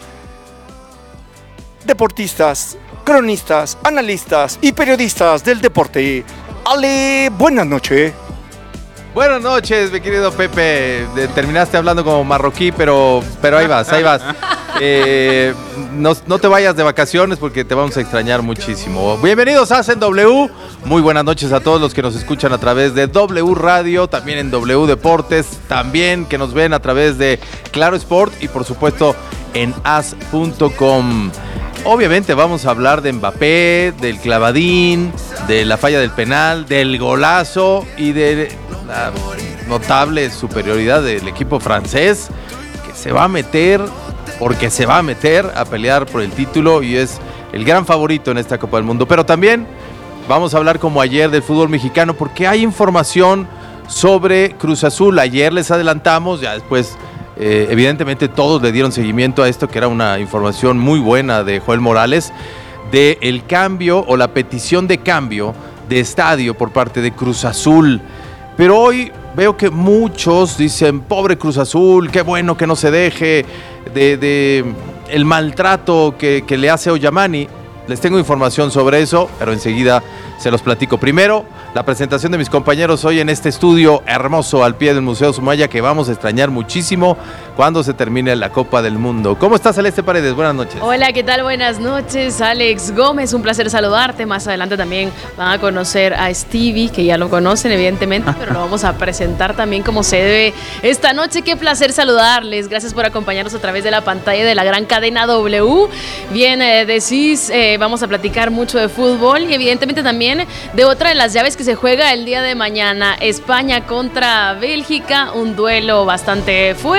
Deportistas, cronistas, analistas y periodistas del deporte. Ale, buenas noches. Buenas noches, mi querido Pepe. Terminaste hablando como marroquí, pero, pero ahí vas, ahí vas. Eh, no, no te vayas de vacaciones porque te vamos a extrañar muchísimo. Bienvenidos a Hacen W. Muy buenas noches a todos los que nos escuchan a través de W Radio, también en W Deportes, también que nos ven a través de Claro Sport y por supuesto en as punto com. Obviamente vamos a hablar de Mbappé, del clavadín, de la falla del penal, del golazo y de la notable superioridad del equipo francés que se va a meter, porque se va a meter a pelear por el título y es el gran favorito en esta Copa del Mundo. Pero también vamos a hablar como ayer del fútbol mexicano porque hay información sobre Cruz Azul. Ayer les adelantamos, ya después... Eh, evidentemente todos le dieron seguimiento a esto, que era una información muy buena de Joel Morales, de el cambio o la petición de cambio de estadio por parte de Cruz Azul. Pero hoy veo que muchos dicen, pobre Cruz Azul, qué bueno que no se deje de, de el maltrato que, que le hace Oyamani. Les tengo información sobre eso, pero enseguida se los platico. Primero, la presentación de mis compañeros hoy en este estudio hermoso al pie del Museo Sumaya, que vamos a extrañar muchísimo cuando se termine la Copa del Mundo. ¿Cómo estás, Celeste Paredes? Buenas noches. Hola, ¿qué tal? Buenas noches, Alex Gómez. Un placer saludarte. Más adelante también van a conocer a Stevie, que ya lo conocen, evidentemente, pero lo vamos a presentar también como se debe esta noche. Qué placer saludarles. Gracias por acompañarnos a través de la pantalla de la gran cadena W. Bien, eh, decís, eh, vamos a platicar mucho de fútbol y evidentemente también de otra de las llaves que se juega el día de mañana, España contra Bélgica, un duelo bastante fuerte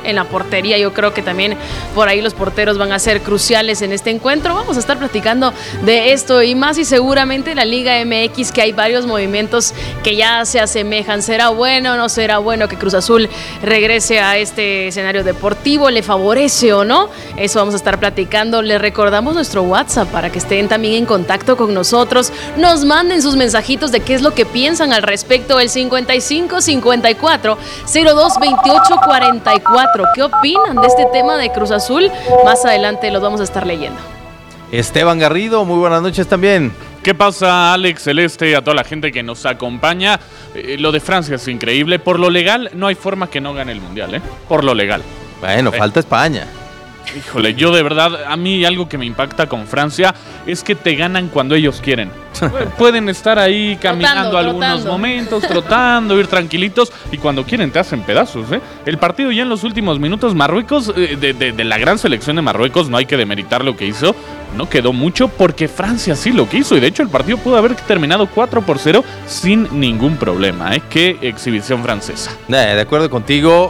en la portería. Yo creo que también por ahí los porteros van a ser cruciales en este encuentro. Vamos a estar platicando de esto y más, y seguramente la Liga M X, que hay varios movimientos que ya se asemejan. ¿Será bueno o no será bueno que Cruz Azul regrese a este escenario deportivo? ¿Le favorece o no? Eso vamos a estar platicando. Les recordamos nuestro WhatsApp para que estén también en contacto con nosotros. Nos manden sus mensajitos de qué es lo que piensan al respecto. El cincuenta y cinco cincuenta y cuatro cero dos veintiocho cuarenta y cuatro. ¿Qué opinan de este tema de Cruz Azul? Más adelante los vamos a estar leyendo. Esteban Garrido, muy buenas noches también. ¿Qué pasa, Alex Celeste, a toda la gente que nos acompaña? Eh, lo de Francia es increíble. Por lo legal, no hay forma que no gane el Mundial, ¿eh? Por lo legal. Bueno, eh. falta España. Híjole, yo de verdad, a mí algo que me impacta con Francia es que te ganan cuando ellos quieren. Pueden estar ahí caminando trotando, algunos trotando. momentos, trotando, ir tranquilitos, y cuando quieren te hacen pedazos, ¿eh? El partido ya en los últimos minutos, Marruecos, eh, de, de, de la gran selección de Marruecos, no hay que demeritar lo que hizo, no quedó mucho porque Francia sí lo quiso, y de hecho el partido pudo haber terminado cuatro por cero sin ningún problema, ¿eh? Qué exhibición francesa. Eh, de acuerdo contigo.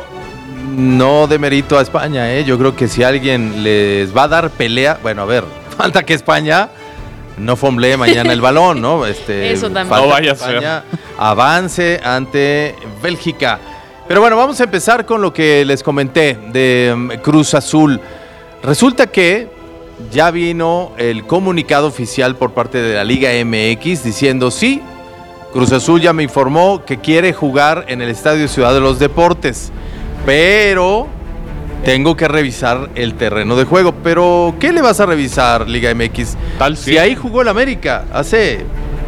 No demerito a España, ¿eh? Yo creo que si alguien les va a dar pelea, bueno, a ver, falta que España no fomblee mañana el balón, ¿no? Este, Eso también. No vaya a ser. España avance ante Bélgica. Pero bueno, vamos a empezar con lo que les comenté de um, Cruz Azul. Resulta que ya vino el comunicado oficial por parte de la Liga M X diciendo sí, Cruz Azul ya me informó que quiere jugar en el Estadio Ciudad de los Deportes. Pero tengo que revisar el terreno de juego. Pero, ¿qué le vas a revisar, Liga M X? Tal si sí. Ahí jugó el América hace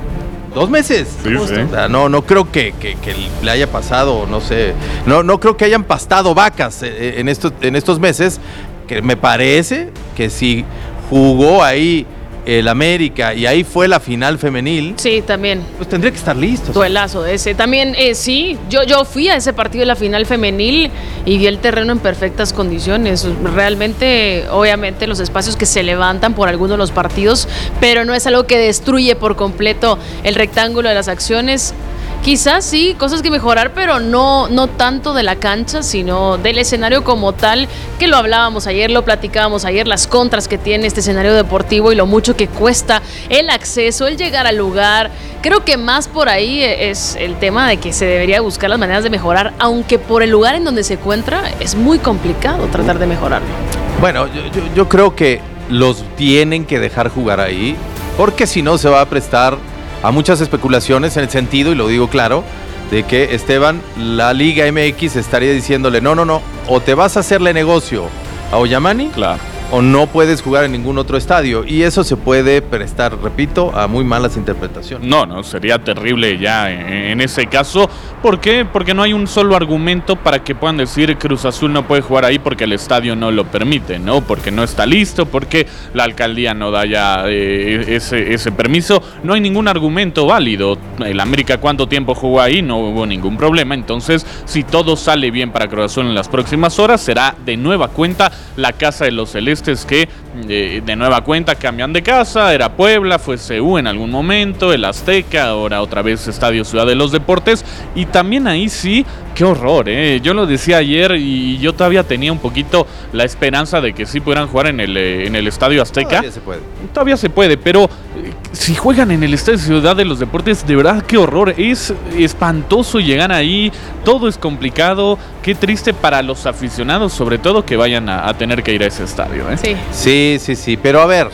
dos meses. Sí, sí. O sea, no, no creo que, que, que le haya pasado, no sé. No, no creo que hayan pastado vacas en estos, en estos meses. Que me parece que si jugó ahí el América y ahí fue la final femenil. Sí, también. Pues tendría que estar listo. Duelazo ese. También, eh, sí, yo, yo fui a ese partido de la final femenil y vi el terreno en perfectas condiciones. Realmente, obviamente, los espacios que se levantan por algunos de los partidos, pero no es algo que destruye por completo el rectángulo de las acciones. Quizás sí, cosas que mejorar, pero no, no tanto de la cancha, sino del escenario como tal, que lo hablábamos ayer, lo platicábamos ayer, las contras que tiene este escenario deportivo y lo mucho que cuesta el acceso, el llegar al lugar. Creo que más por ahí es el tema de que se debería buscar las maneras de mejorar, aunque por el lugar en donde se encuentra es muy complicado tratar de mejorarlo. Bueno, yo, yo, yo creo que los tienen que dejar jugar ahí, porque si no se va a prestar a muchas especulaciones en el sentido, y lo digo claro, de que Esteban, la Liga M X estaría diciéndole, no, no, no, o te vas a hacerle negocio a Oyamani, claro, o no puedes jugar en ningún otro estadio, y eso se puede prestar, repito, a muy malas interpretaciones. No, no, sería terrible ya en, en ese caso. ¿Por qué? Porque no hay un solo argumento para que puedan decir Cruz Azul no puede jugar ahí porque el estadio no lo permite, ¿no? Porque no está listo, porque la alcaldía no da ya eh, ese, ese permiso. No hay ningún argumento válido. El América, ¿cuánto tiempo jugó ahí? No hubo ningún problema. Entonces, si todo sale bien para Cruz Azul en las próximas horas, será de nueva cuenta la casa de los celestes que eh, de nueva cuenta cambian de casa. Era Puebla, fue C U en algún momento, el Azteca, ahora otra vez Estadio Ciudad de los Deportes. Y también ahí sí, qué horror, ¿eh? Yo lo decía ayer y yo todavía tenía un poquito la esperanza de que sí pudieran jugar en el, en el Estadio Azteca. Todavía se puede. Todavía se puede, pero eh, si juegan en el Estadio Ciudad de los Deportes, de verdad, qué horror. Es espantoso llegar ahí, todo es complicado. Qué triste para los aficionados, sobre todo, que vayan a, a tener que ir a ese estadio, ¿eh? Sí. Sí, sí, sí, pero a ver,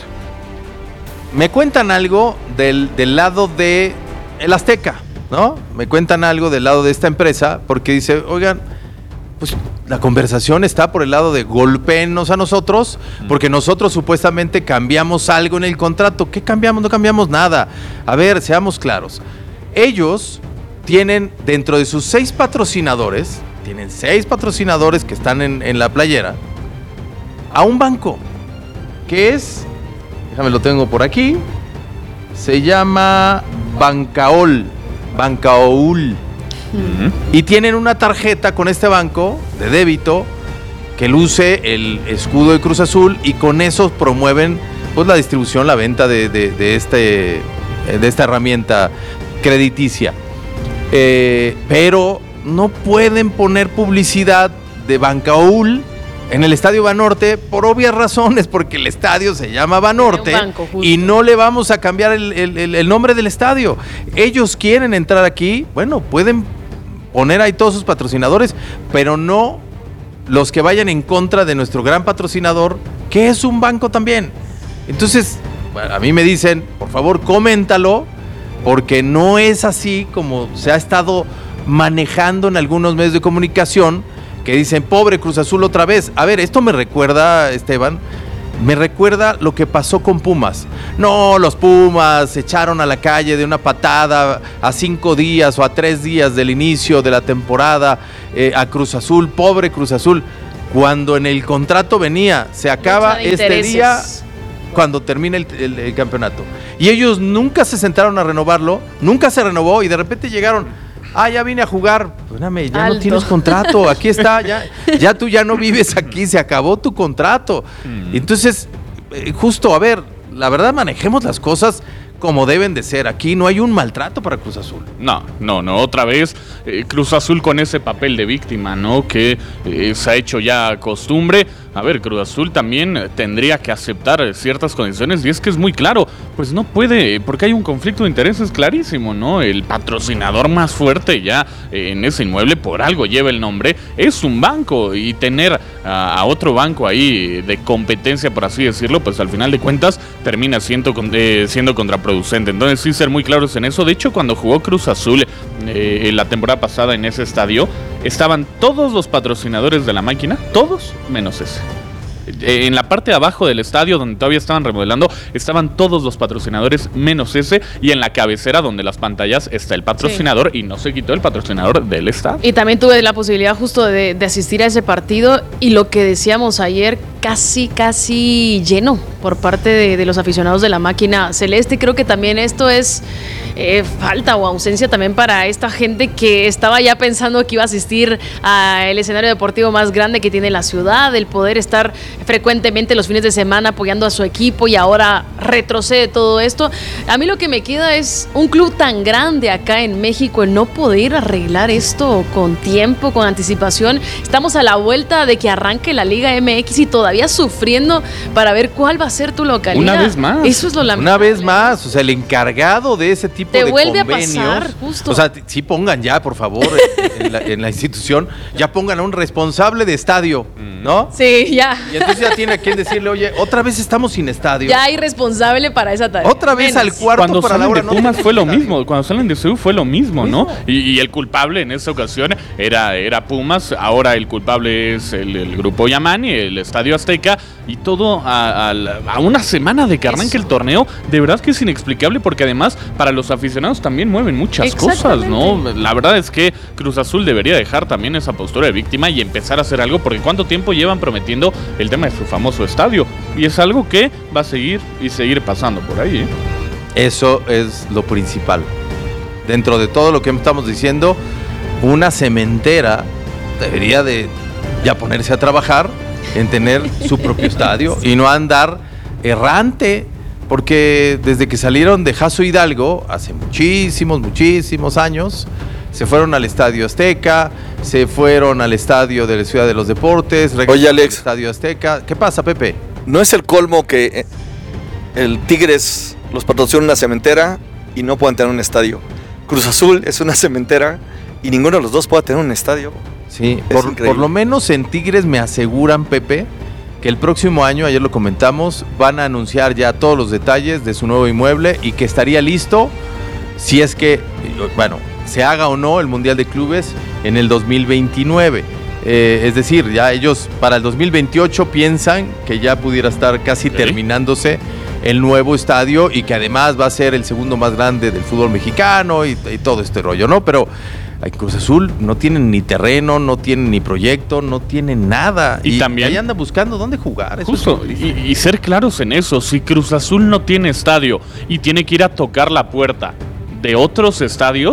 me cuentan algo del, del lado de el Azteca, ¿no? Me cuentan algo del lado de esta empresa, porque dice, oigan, pues la conversación está por el lado de golpéennos a nosotros, porque nosotros supuestamente cambiamos algo en el contrato. ¿Qué cambiamos? No cambiamos nada. A ver, seamos claros. Ellos tienen dentro de sus seis patrocinadores, tienen seis patrocinadores que están en, en la playera, a un banco, que es, déjame lo tengo por aquí, se llama Bancaol, Bancaoul. Uh-huh. Y tienen una tarjeta con este banco de débito que luce el escudo de Cruz Azul, y con eso promueven pues la distribución, la venta de, de, de, este, de esta herramienta crediticia. Eh, pero no pueden poner publicidad de Bancaúl en el Estadio Banorte por obvias razones, porque el estadio se llama Banorte banco, y no le vamos a cambiar el, el, el nombre del estadio. Ellos quieren entrar aquí, bueno, pueden poner ahí todos sus patrocinadores, pero no los que vayan en contra de nuestro gran patrocinador, que es un banco también. Entonces, bueno, a mí me dicen, por favor, coméntalo, porque no es así como se ha estado manejando en algunos medios de comunicación, que dicen, pobre Cruz Azul otra vez. A ver, esto me recuerda, Esteban, me recuerda lo que pasó con Pumas. No, los Pumas se echaron a la calle de una patada a cinco días o a tres días del inicio de la temporada eh, a Cruz Azul, pobre Cruz Azul. Cuando en el contrato venía, se acaba este día cuando termine el, el, el campeonato. Y ellos nunca se sentaron a renovarlo, nunca se renovó y de repente llegaron... Ah, ya vine a jugar. Espérame, ya Alto. No tienes contrato. Aquí está, ya, ya tú ya no vives aquí, se acabó tu contrato. Mm. Entonces, eh, justo, a ver, la verdad manejemos las cosas como deben de ser. Aquí no hay un maltrato para Cruz Azul. No, no, no. Otra vez eh, Cruz Azul con ese papel de víctima, ¿no? Que eh, se ha hecho ya costumbre. A ver, Cruz Azul también tendría que aceptar ciertas condiciones y es que es muy claro, pues no puede, porque hay un conflicto de intereses clarísimo, ¿no? El patrocinador más fuerte ya en ese inmueble, por algo lleva el nombre, es un banco y tener a, a otro banco ahí de competencia, por así decirlo, pues al final de cuentas termina siendo, eh, siendo contraproducente. Entonces sí ser muy claros en eso. De hecho, cuando jugó Cruz Azul eh, la temporada pasada en ese estadio, estaban todos los patrocinadores de la máquina, todos menos ese. En la parte de abajo del estadio, donde todavía estaban remodelando, estaban todos los patrocinadores menos ese, y en la cabecera donde las pantallas está el patrocinador, sí. Y no se quitó el patrocinador del estadio. Y también tuve la posibilidad justo de, de asistir a ese partido, y lo que decíamos ayer, casi, casi lleno por parte de, de los aficionados de la máquina celeste. Creo que también esto es eh, falta o ausencia también para esta gente que estaba ya pensando que iba a asistir al escenario deportivo más grande que tiene la ciudad, el poder estar frecuentemente los fines de semana apoyando a su equipo, y ahora retrocede todo esto. A mí lo que me queda es un club tan grande acá en México, el no poder arreglar esto con tiempo, con anticipación. Estamos a la vuelta de que arranque la Liga M X y todavía sufriendo para ver cuál va a ser tu localidad. Una vez más. Eso es lo lamentable. Una vez más, o sea, el encargado de ese tipo Te de vuelve convenios, a pasar, justo. O sea, sí pongan ya, por favor, en, en, la, en la institución, ya pongan a un responsable de estadio, ¿no? Sí, ya. Y entonces ya tiene a quien decirle, oye, otra vez estamos sin estadio. Ya hay responsable para esa tarea. Otra vez Menos. al cuarto cuando para la hora. Cuando salen de Pumas fue lo mismo, cuando salen de C U fue lo mismo, ¿no? Y, y el culpable en esa ocasión era, era Pumas, ahora el culpable es el, el Grupo Yamani, el Estadio Azteca, y todo a, a, a una semana de que arranque el torneo. De verdad que es inexplicable, porque además para los aficionados también mueven muchas cosas, ¿no? La verdad es que Cruz Azul debería dejar también esa postura de víctima y empezar a hacer algo, porque ¿cuánto tiempo llevan prometiendo el tema de su famoso estadio? Y es algo que va a seguir y seguir pasando por ahí, ¿eh? Eso es lo principal. Dentro de todo lo que estamos diciendo, una cementera debería de ya ponerse a trabajar en tener su propio estadio y no andar errante, porque desde que salieron de Jaso Hidalgo, hace muchísimos, muchísimos años, se fueron al Estadio Azteca, se fueron al Estadio de la Ciudad de los Deportes, Oye, Alex, al Estadio Azteca. ¿Qué pasa, Pepe? ¿No es el colmo que el Tigres los patrocina una cementera y no puedan tener un estadio? Cruz Azul es una cementera y ninguno de los dos puede tener un estadio. Sí, por, por lo menos en Tigres me aseguran, Pepe, que el próximo año, ayer lo comentamos, van a anunciar ya todos los detalles de su nuevo inmueble y que estaría listo si es que, bueno, se haga o no el Mundial de Clubes en el dos mil veintinueve. Eh, es decir, ya ellos para el dos mil veintiocho piensan que ya pudiera estar casi ¿Sí? terminándose el nuevo estadio, y que además va a ser el segundo más grande del fútbol mexicano y, y todo este rollo, ¿no? Pero en Cruz Azul no tienen ni terreno, no tienen ni proyecto, no tienen nada. Y, y también ahí andan buscando dónde jugar. Eso justo, es y, y ser claros en eso. Si Cruz Azul no tiene estadio y tiene que ir a tocar la puerta de otros estadios,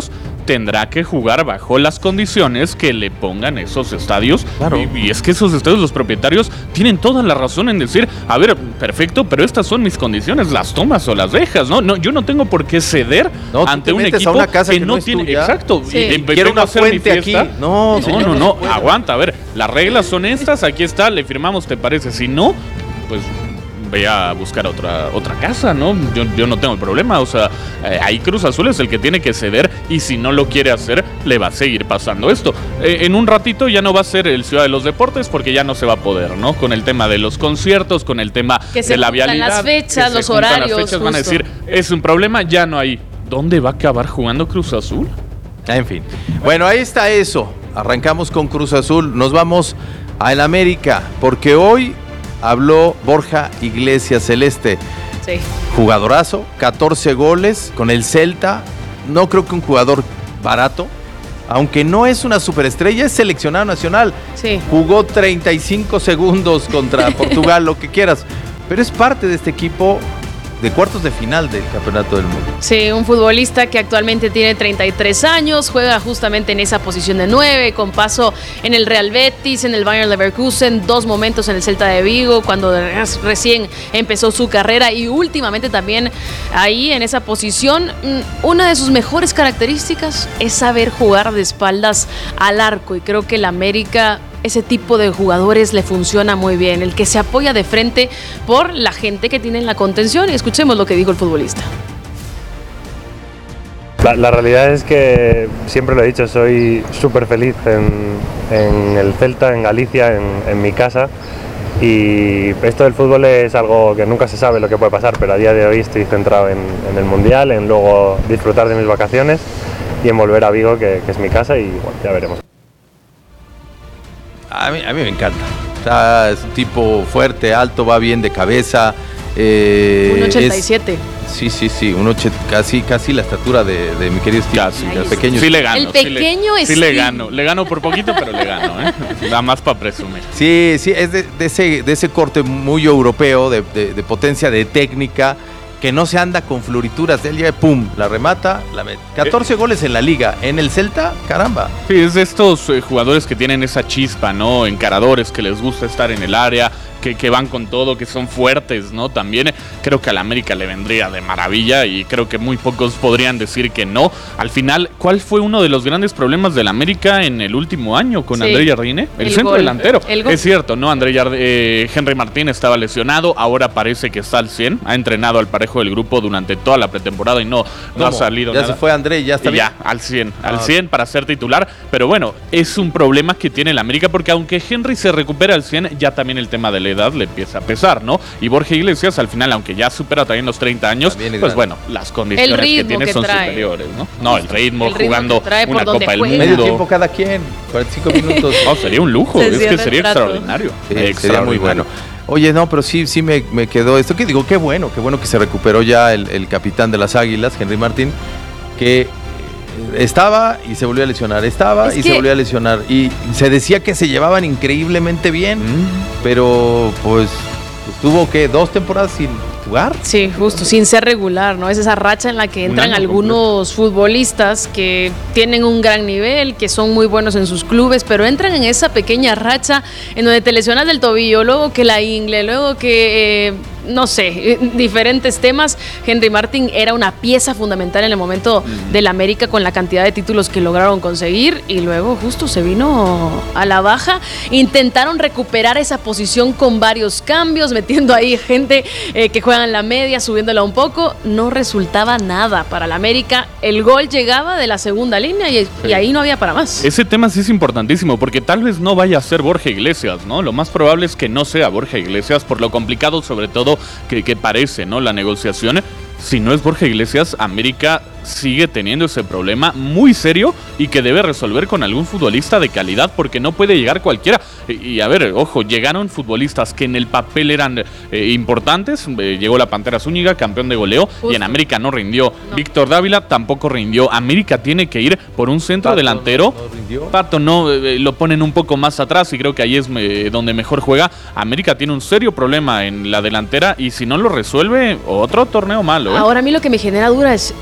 tendrá que jugar bajo las condiciones que le pongan esos estadios. Claro. Y, y es que esos estadios, los propietarios tienen toda la razón en decir, a ver, perfecto, pero estas son mis condiciones, las tomas o las dejas, ¿no? no yo no tengo por qué ceder no, ante un equipo a una casa que, que no, no es tiene... tuya. Exacto. Sí. Y, y Quiero una fuente aquí. No, no, señor, no, no, no puede. aguanta, a ver, las reglas son estas, aquí está, le firmamos, ¿te parece? Si no, pues... ve a buscar otra otra casa, ¿no? Yo, yo no tengo el problema, o sea, eh, ahí Cruz Azul es el que tiene que ceder y si no lo quiere hacer, le va a seguir pasando esto. Eh, en un ratito ya no va a ser el Ciudad de los Deportes porque ya no se va a poder, ¿no? Con el tema de los conciertos, con el tema que de la vialidad. las fechas, que los se juntan horarios. Las fechas, justo. van a decir, es un problema, ya no hay. ¿Dónde va a acabar jugando Cruz Azul? En fin. Bueno, ahí está eso. Arrancamos con Cruz Azul. Nos vamos a el América porque hoy habló Borja Iglesias Celeste. Sí. Jugadorazo, catorce goles con el Celta. No creo que un jugador barato, aunque no es una superestrella, es seleccionado nacional. Sí. Jugó treinta y cinco segundos contra Portugal, lo que quieras. Pero es parte de este equipo de cuartos de final del Campeonato del Mundo. Sí, un futbolista que actualmente tiene treinta y tres años, juega justamente en esa posición de nueve, con paso en el Real Betis, en el Bayer Leverkusen, dos momentos en el Celta de Vigo, cuando recién empezó su carrera y últimamente también ahí en esa posición. Una de sus mejores características es saber jugar de espaldas al arco y creo que el América... ese tipo de jugadores le funciona muy bien, el que se apoya de frente por la gente que tiene en la contención. Y escuchemos lo que dijo el futbolista. La, la realidad es que, siempre lo he dicho, soy súper feliz en, en el Celta, en Galicia, en, en mi casa. Y esto del fútbol es algo que nunca se sabe lo que puede pasar, pero a día de hoy estoy centrado en, en el Mundial, en luego disfrutar de mis vacaciones y en volver a Vigo, que, que es mi casa, y bueno, ya veremos. A mí, a mí me encanta. O sea, es un tipo fuerte, alto, va bien de cabeza. Eh, un ochenta y siete. Es, sí, sí, sí. Un ocho, casi, casi la estatura de, de mi querido Steve. Casi, el pequeño. Sí le gano. El pequeño sí le, Steve. sí le gano. Le gano por poquito, pero le gano, ¿eh? Nada más para presumir. Sí, sí, es de, de, ese, de ese corte muy europeo, de, de, de potencia, de técnica, que no se anda con florituras. Él llega, pum, la remata, la mete. catorce eh, goles en la liga. En el Celta, caramba. Sí, es de estos eh, jugadores que tienen esa chispa, ¿no? Encaradores, que les gusta estar en el área, que, que van con todo, que son fuertes, ¿no? También creo que al América le vendría de maravilla y creo que muy pocos podrían decir que no. Al final, ¿cuál fue uno de los grandes problemas del América en el último año con sí. André Jardine? El, el centro gol. delantero. El es cierto, ¿no? André Jard eh, Henry Martín estaba lesionado, ahora parece que está al cien, ha entrenado al parejo del grupo durante toda la pretemporada y no, no ha salido ya nada. Se fue André, ya está y bien. Ya, al cien, al cien para ser titular, pero bueno, es un problema que tiene el América porque aunque Henry se recupera al cien, ya también el tema de la edad le empieza a pesar, ¿no? Y Borja Iglesias al final, aunque ya supera también los treinta años, pues grande. Bueno, las condiciones que tiene que son trae. superiores, ¿no? No, el ritmo, el ritmo jugando una Copa del Mundo. Medio tiempo cada quien, cuarenta y cinco minutos. No, sería un lujo, se es que sería extraordinario. Sí, extraordinario. Sería muy bueno. Oye, no, pero sí, sí me, me quedó esto. Que digo, qué bueno, qué bueno que se recuperó ya el, el capitán de las Águilas, Henry Martín, que estaba y se volvió a lesionar, estaba es y que... se volvió a lesionar. Y se decía que se llevaban increíblemente bien, mm. pero pues, pues tuvo que dos temporadas sin jugar. Sí, justo, sin ser regular, ¿no? Es esa racha en la que entran algunos completo. futbolistas que tienen un gran nivel, que son muy buenos en sus clubes, pero entran en esa pequeña racha en donde te lesionas del tobillo, luego que la ingle, luego que... Eh, no sé, diferentes temas. Henry Martín era una pieza fundamental en el momento mm. del América con la cantidad de títulos que lograron conseguir y luego justo se vino a la baja. Intentaron recuperar esa posición con varios cambios, metiendo ahí gente eh, que juega en la media, subiéndola un poco. No resultaba nada para el América. El gol llegaba de la segunda línea y, sí. y ahí no había para más. Ese tema sí es importantísimo porque tal vez no vaya a ser Borja Iglesias, ¿no? Lo más probable es que no sea Borja Iglesias por lo complicado sobre todo Que, que parece, ¿no? La negociación. Si no es Borja Iglesias, América sigue teniendo ese problema muy serio y que debe resolver con algún futbolista de calidad porque no puede llegar cualquiera. Y, y a ver, ojo, llegaron futbolistas que en el papel eran eh, importantes. Eh, llegó la Pantera Zúñiga, campeón de goleo, Justo. y en América no rindió. No. Víctor Dávila tampoco rindió. América tiene que ir por un centro Pato delantero. No, no Pato no, eh, lo ponen un poco más atrás y creo que ahí es eh, donde mejor juega. América tiene un serio problema en la delantera y si no lo resuelve, otro torneo malo. ¿eh? Ahora a mí lo que me genera duda es, duda es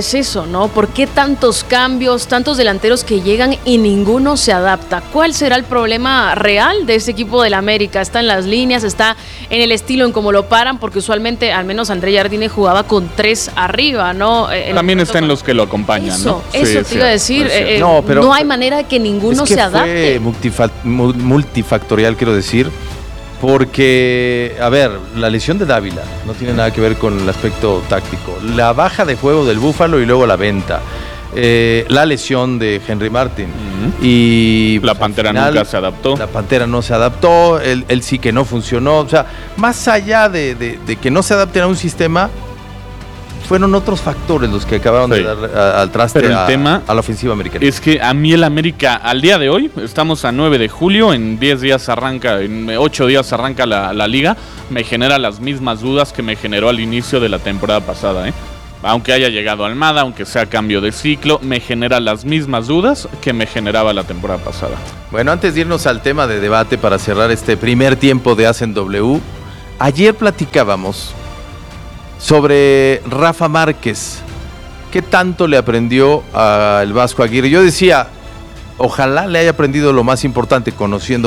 es eso, ¿no? ¿Por qué tantos cambios, tantos delanteros que llegan y ninguno se adapta? ¿Cuál será el problema real de este equipo del América? ¿Está en las líneas? ¿Está en el estilo en cómo lo paran? Porque usualmente, al menos André Jardine jugaba con tres arriba, ¿no? El También está en los que lo acompañan, eso, ¿no? Eso Sí, te iba a decir. Eh, No, pero- no hay manera de que ninguno Es que se adapte. fue multifa- mu- multifactorial, quiero decir, porque, a ver, la lesión de Dávila no tiene nada que ver con el aspecto táctico. La baja de juego del Búfalo y luego la venta. Eh, la lesión de Henry Martin. Y La Pantera al final, nunca se adaptó. La Pantera no se adaptó, él, él sí que no funcionó. O sea, más allá de, de- de que no se adapten a un sistema, fueron otros factores los que acabaron Sí. de dar a- al traste Pero el a, tema a la ofensiva americana. Es que a mí el América, al día de hoy, estamos a nueve de julio, en diez días arranca, en ocho días arranca la, la liga, me genera las mismas dudas que me generó al inicio de la temporada pasada, ¿eh? Aunque haya llegado Almada, aunque sea cambio de ciclo, me genera las mismas dudas que me generaba la temporada pasada. Bueno, antes de irnos al tema de debate para cerrar este primer tiempo de Hacen W, ayer platicábamos sobre Rafa Márquez. ¿Qué tanto le aprendió al Vasco Aguirre? Yo decía, ojalá le haya aprendido lo más importante, conociendo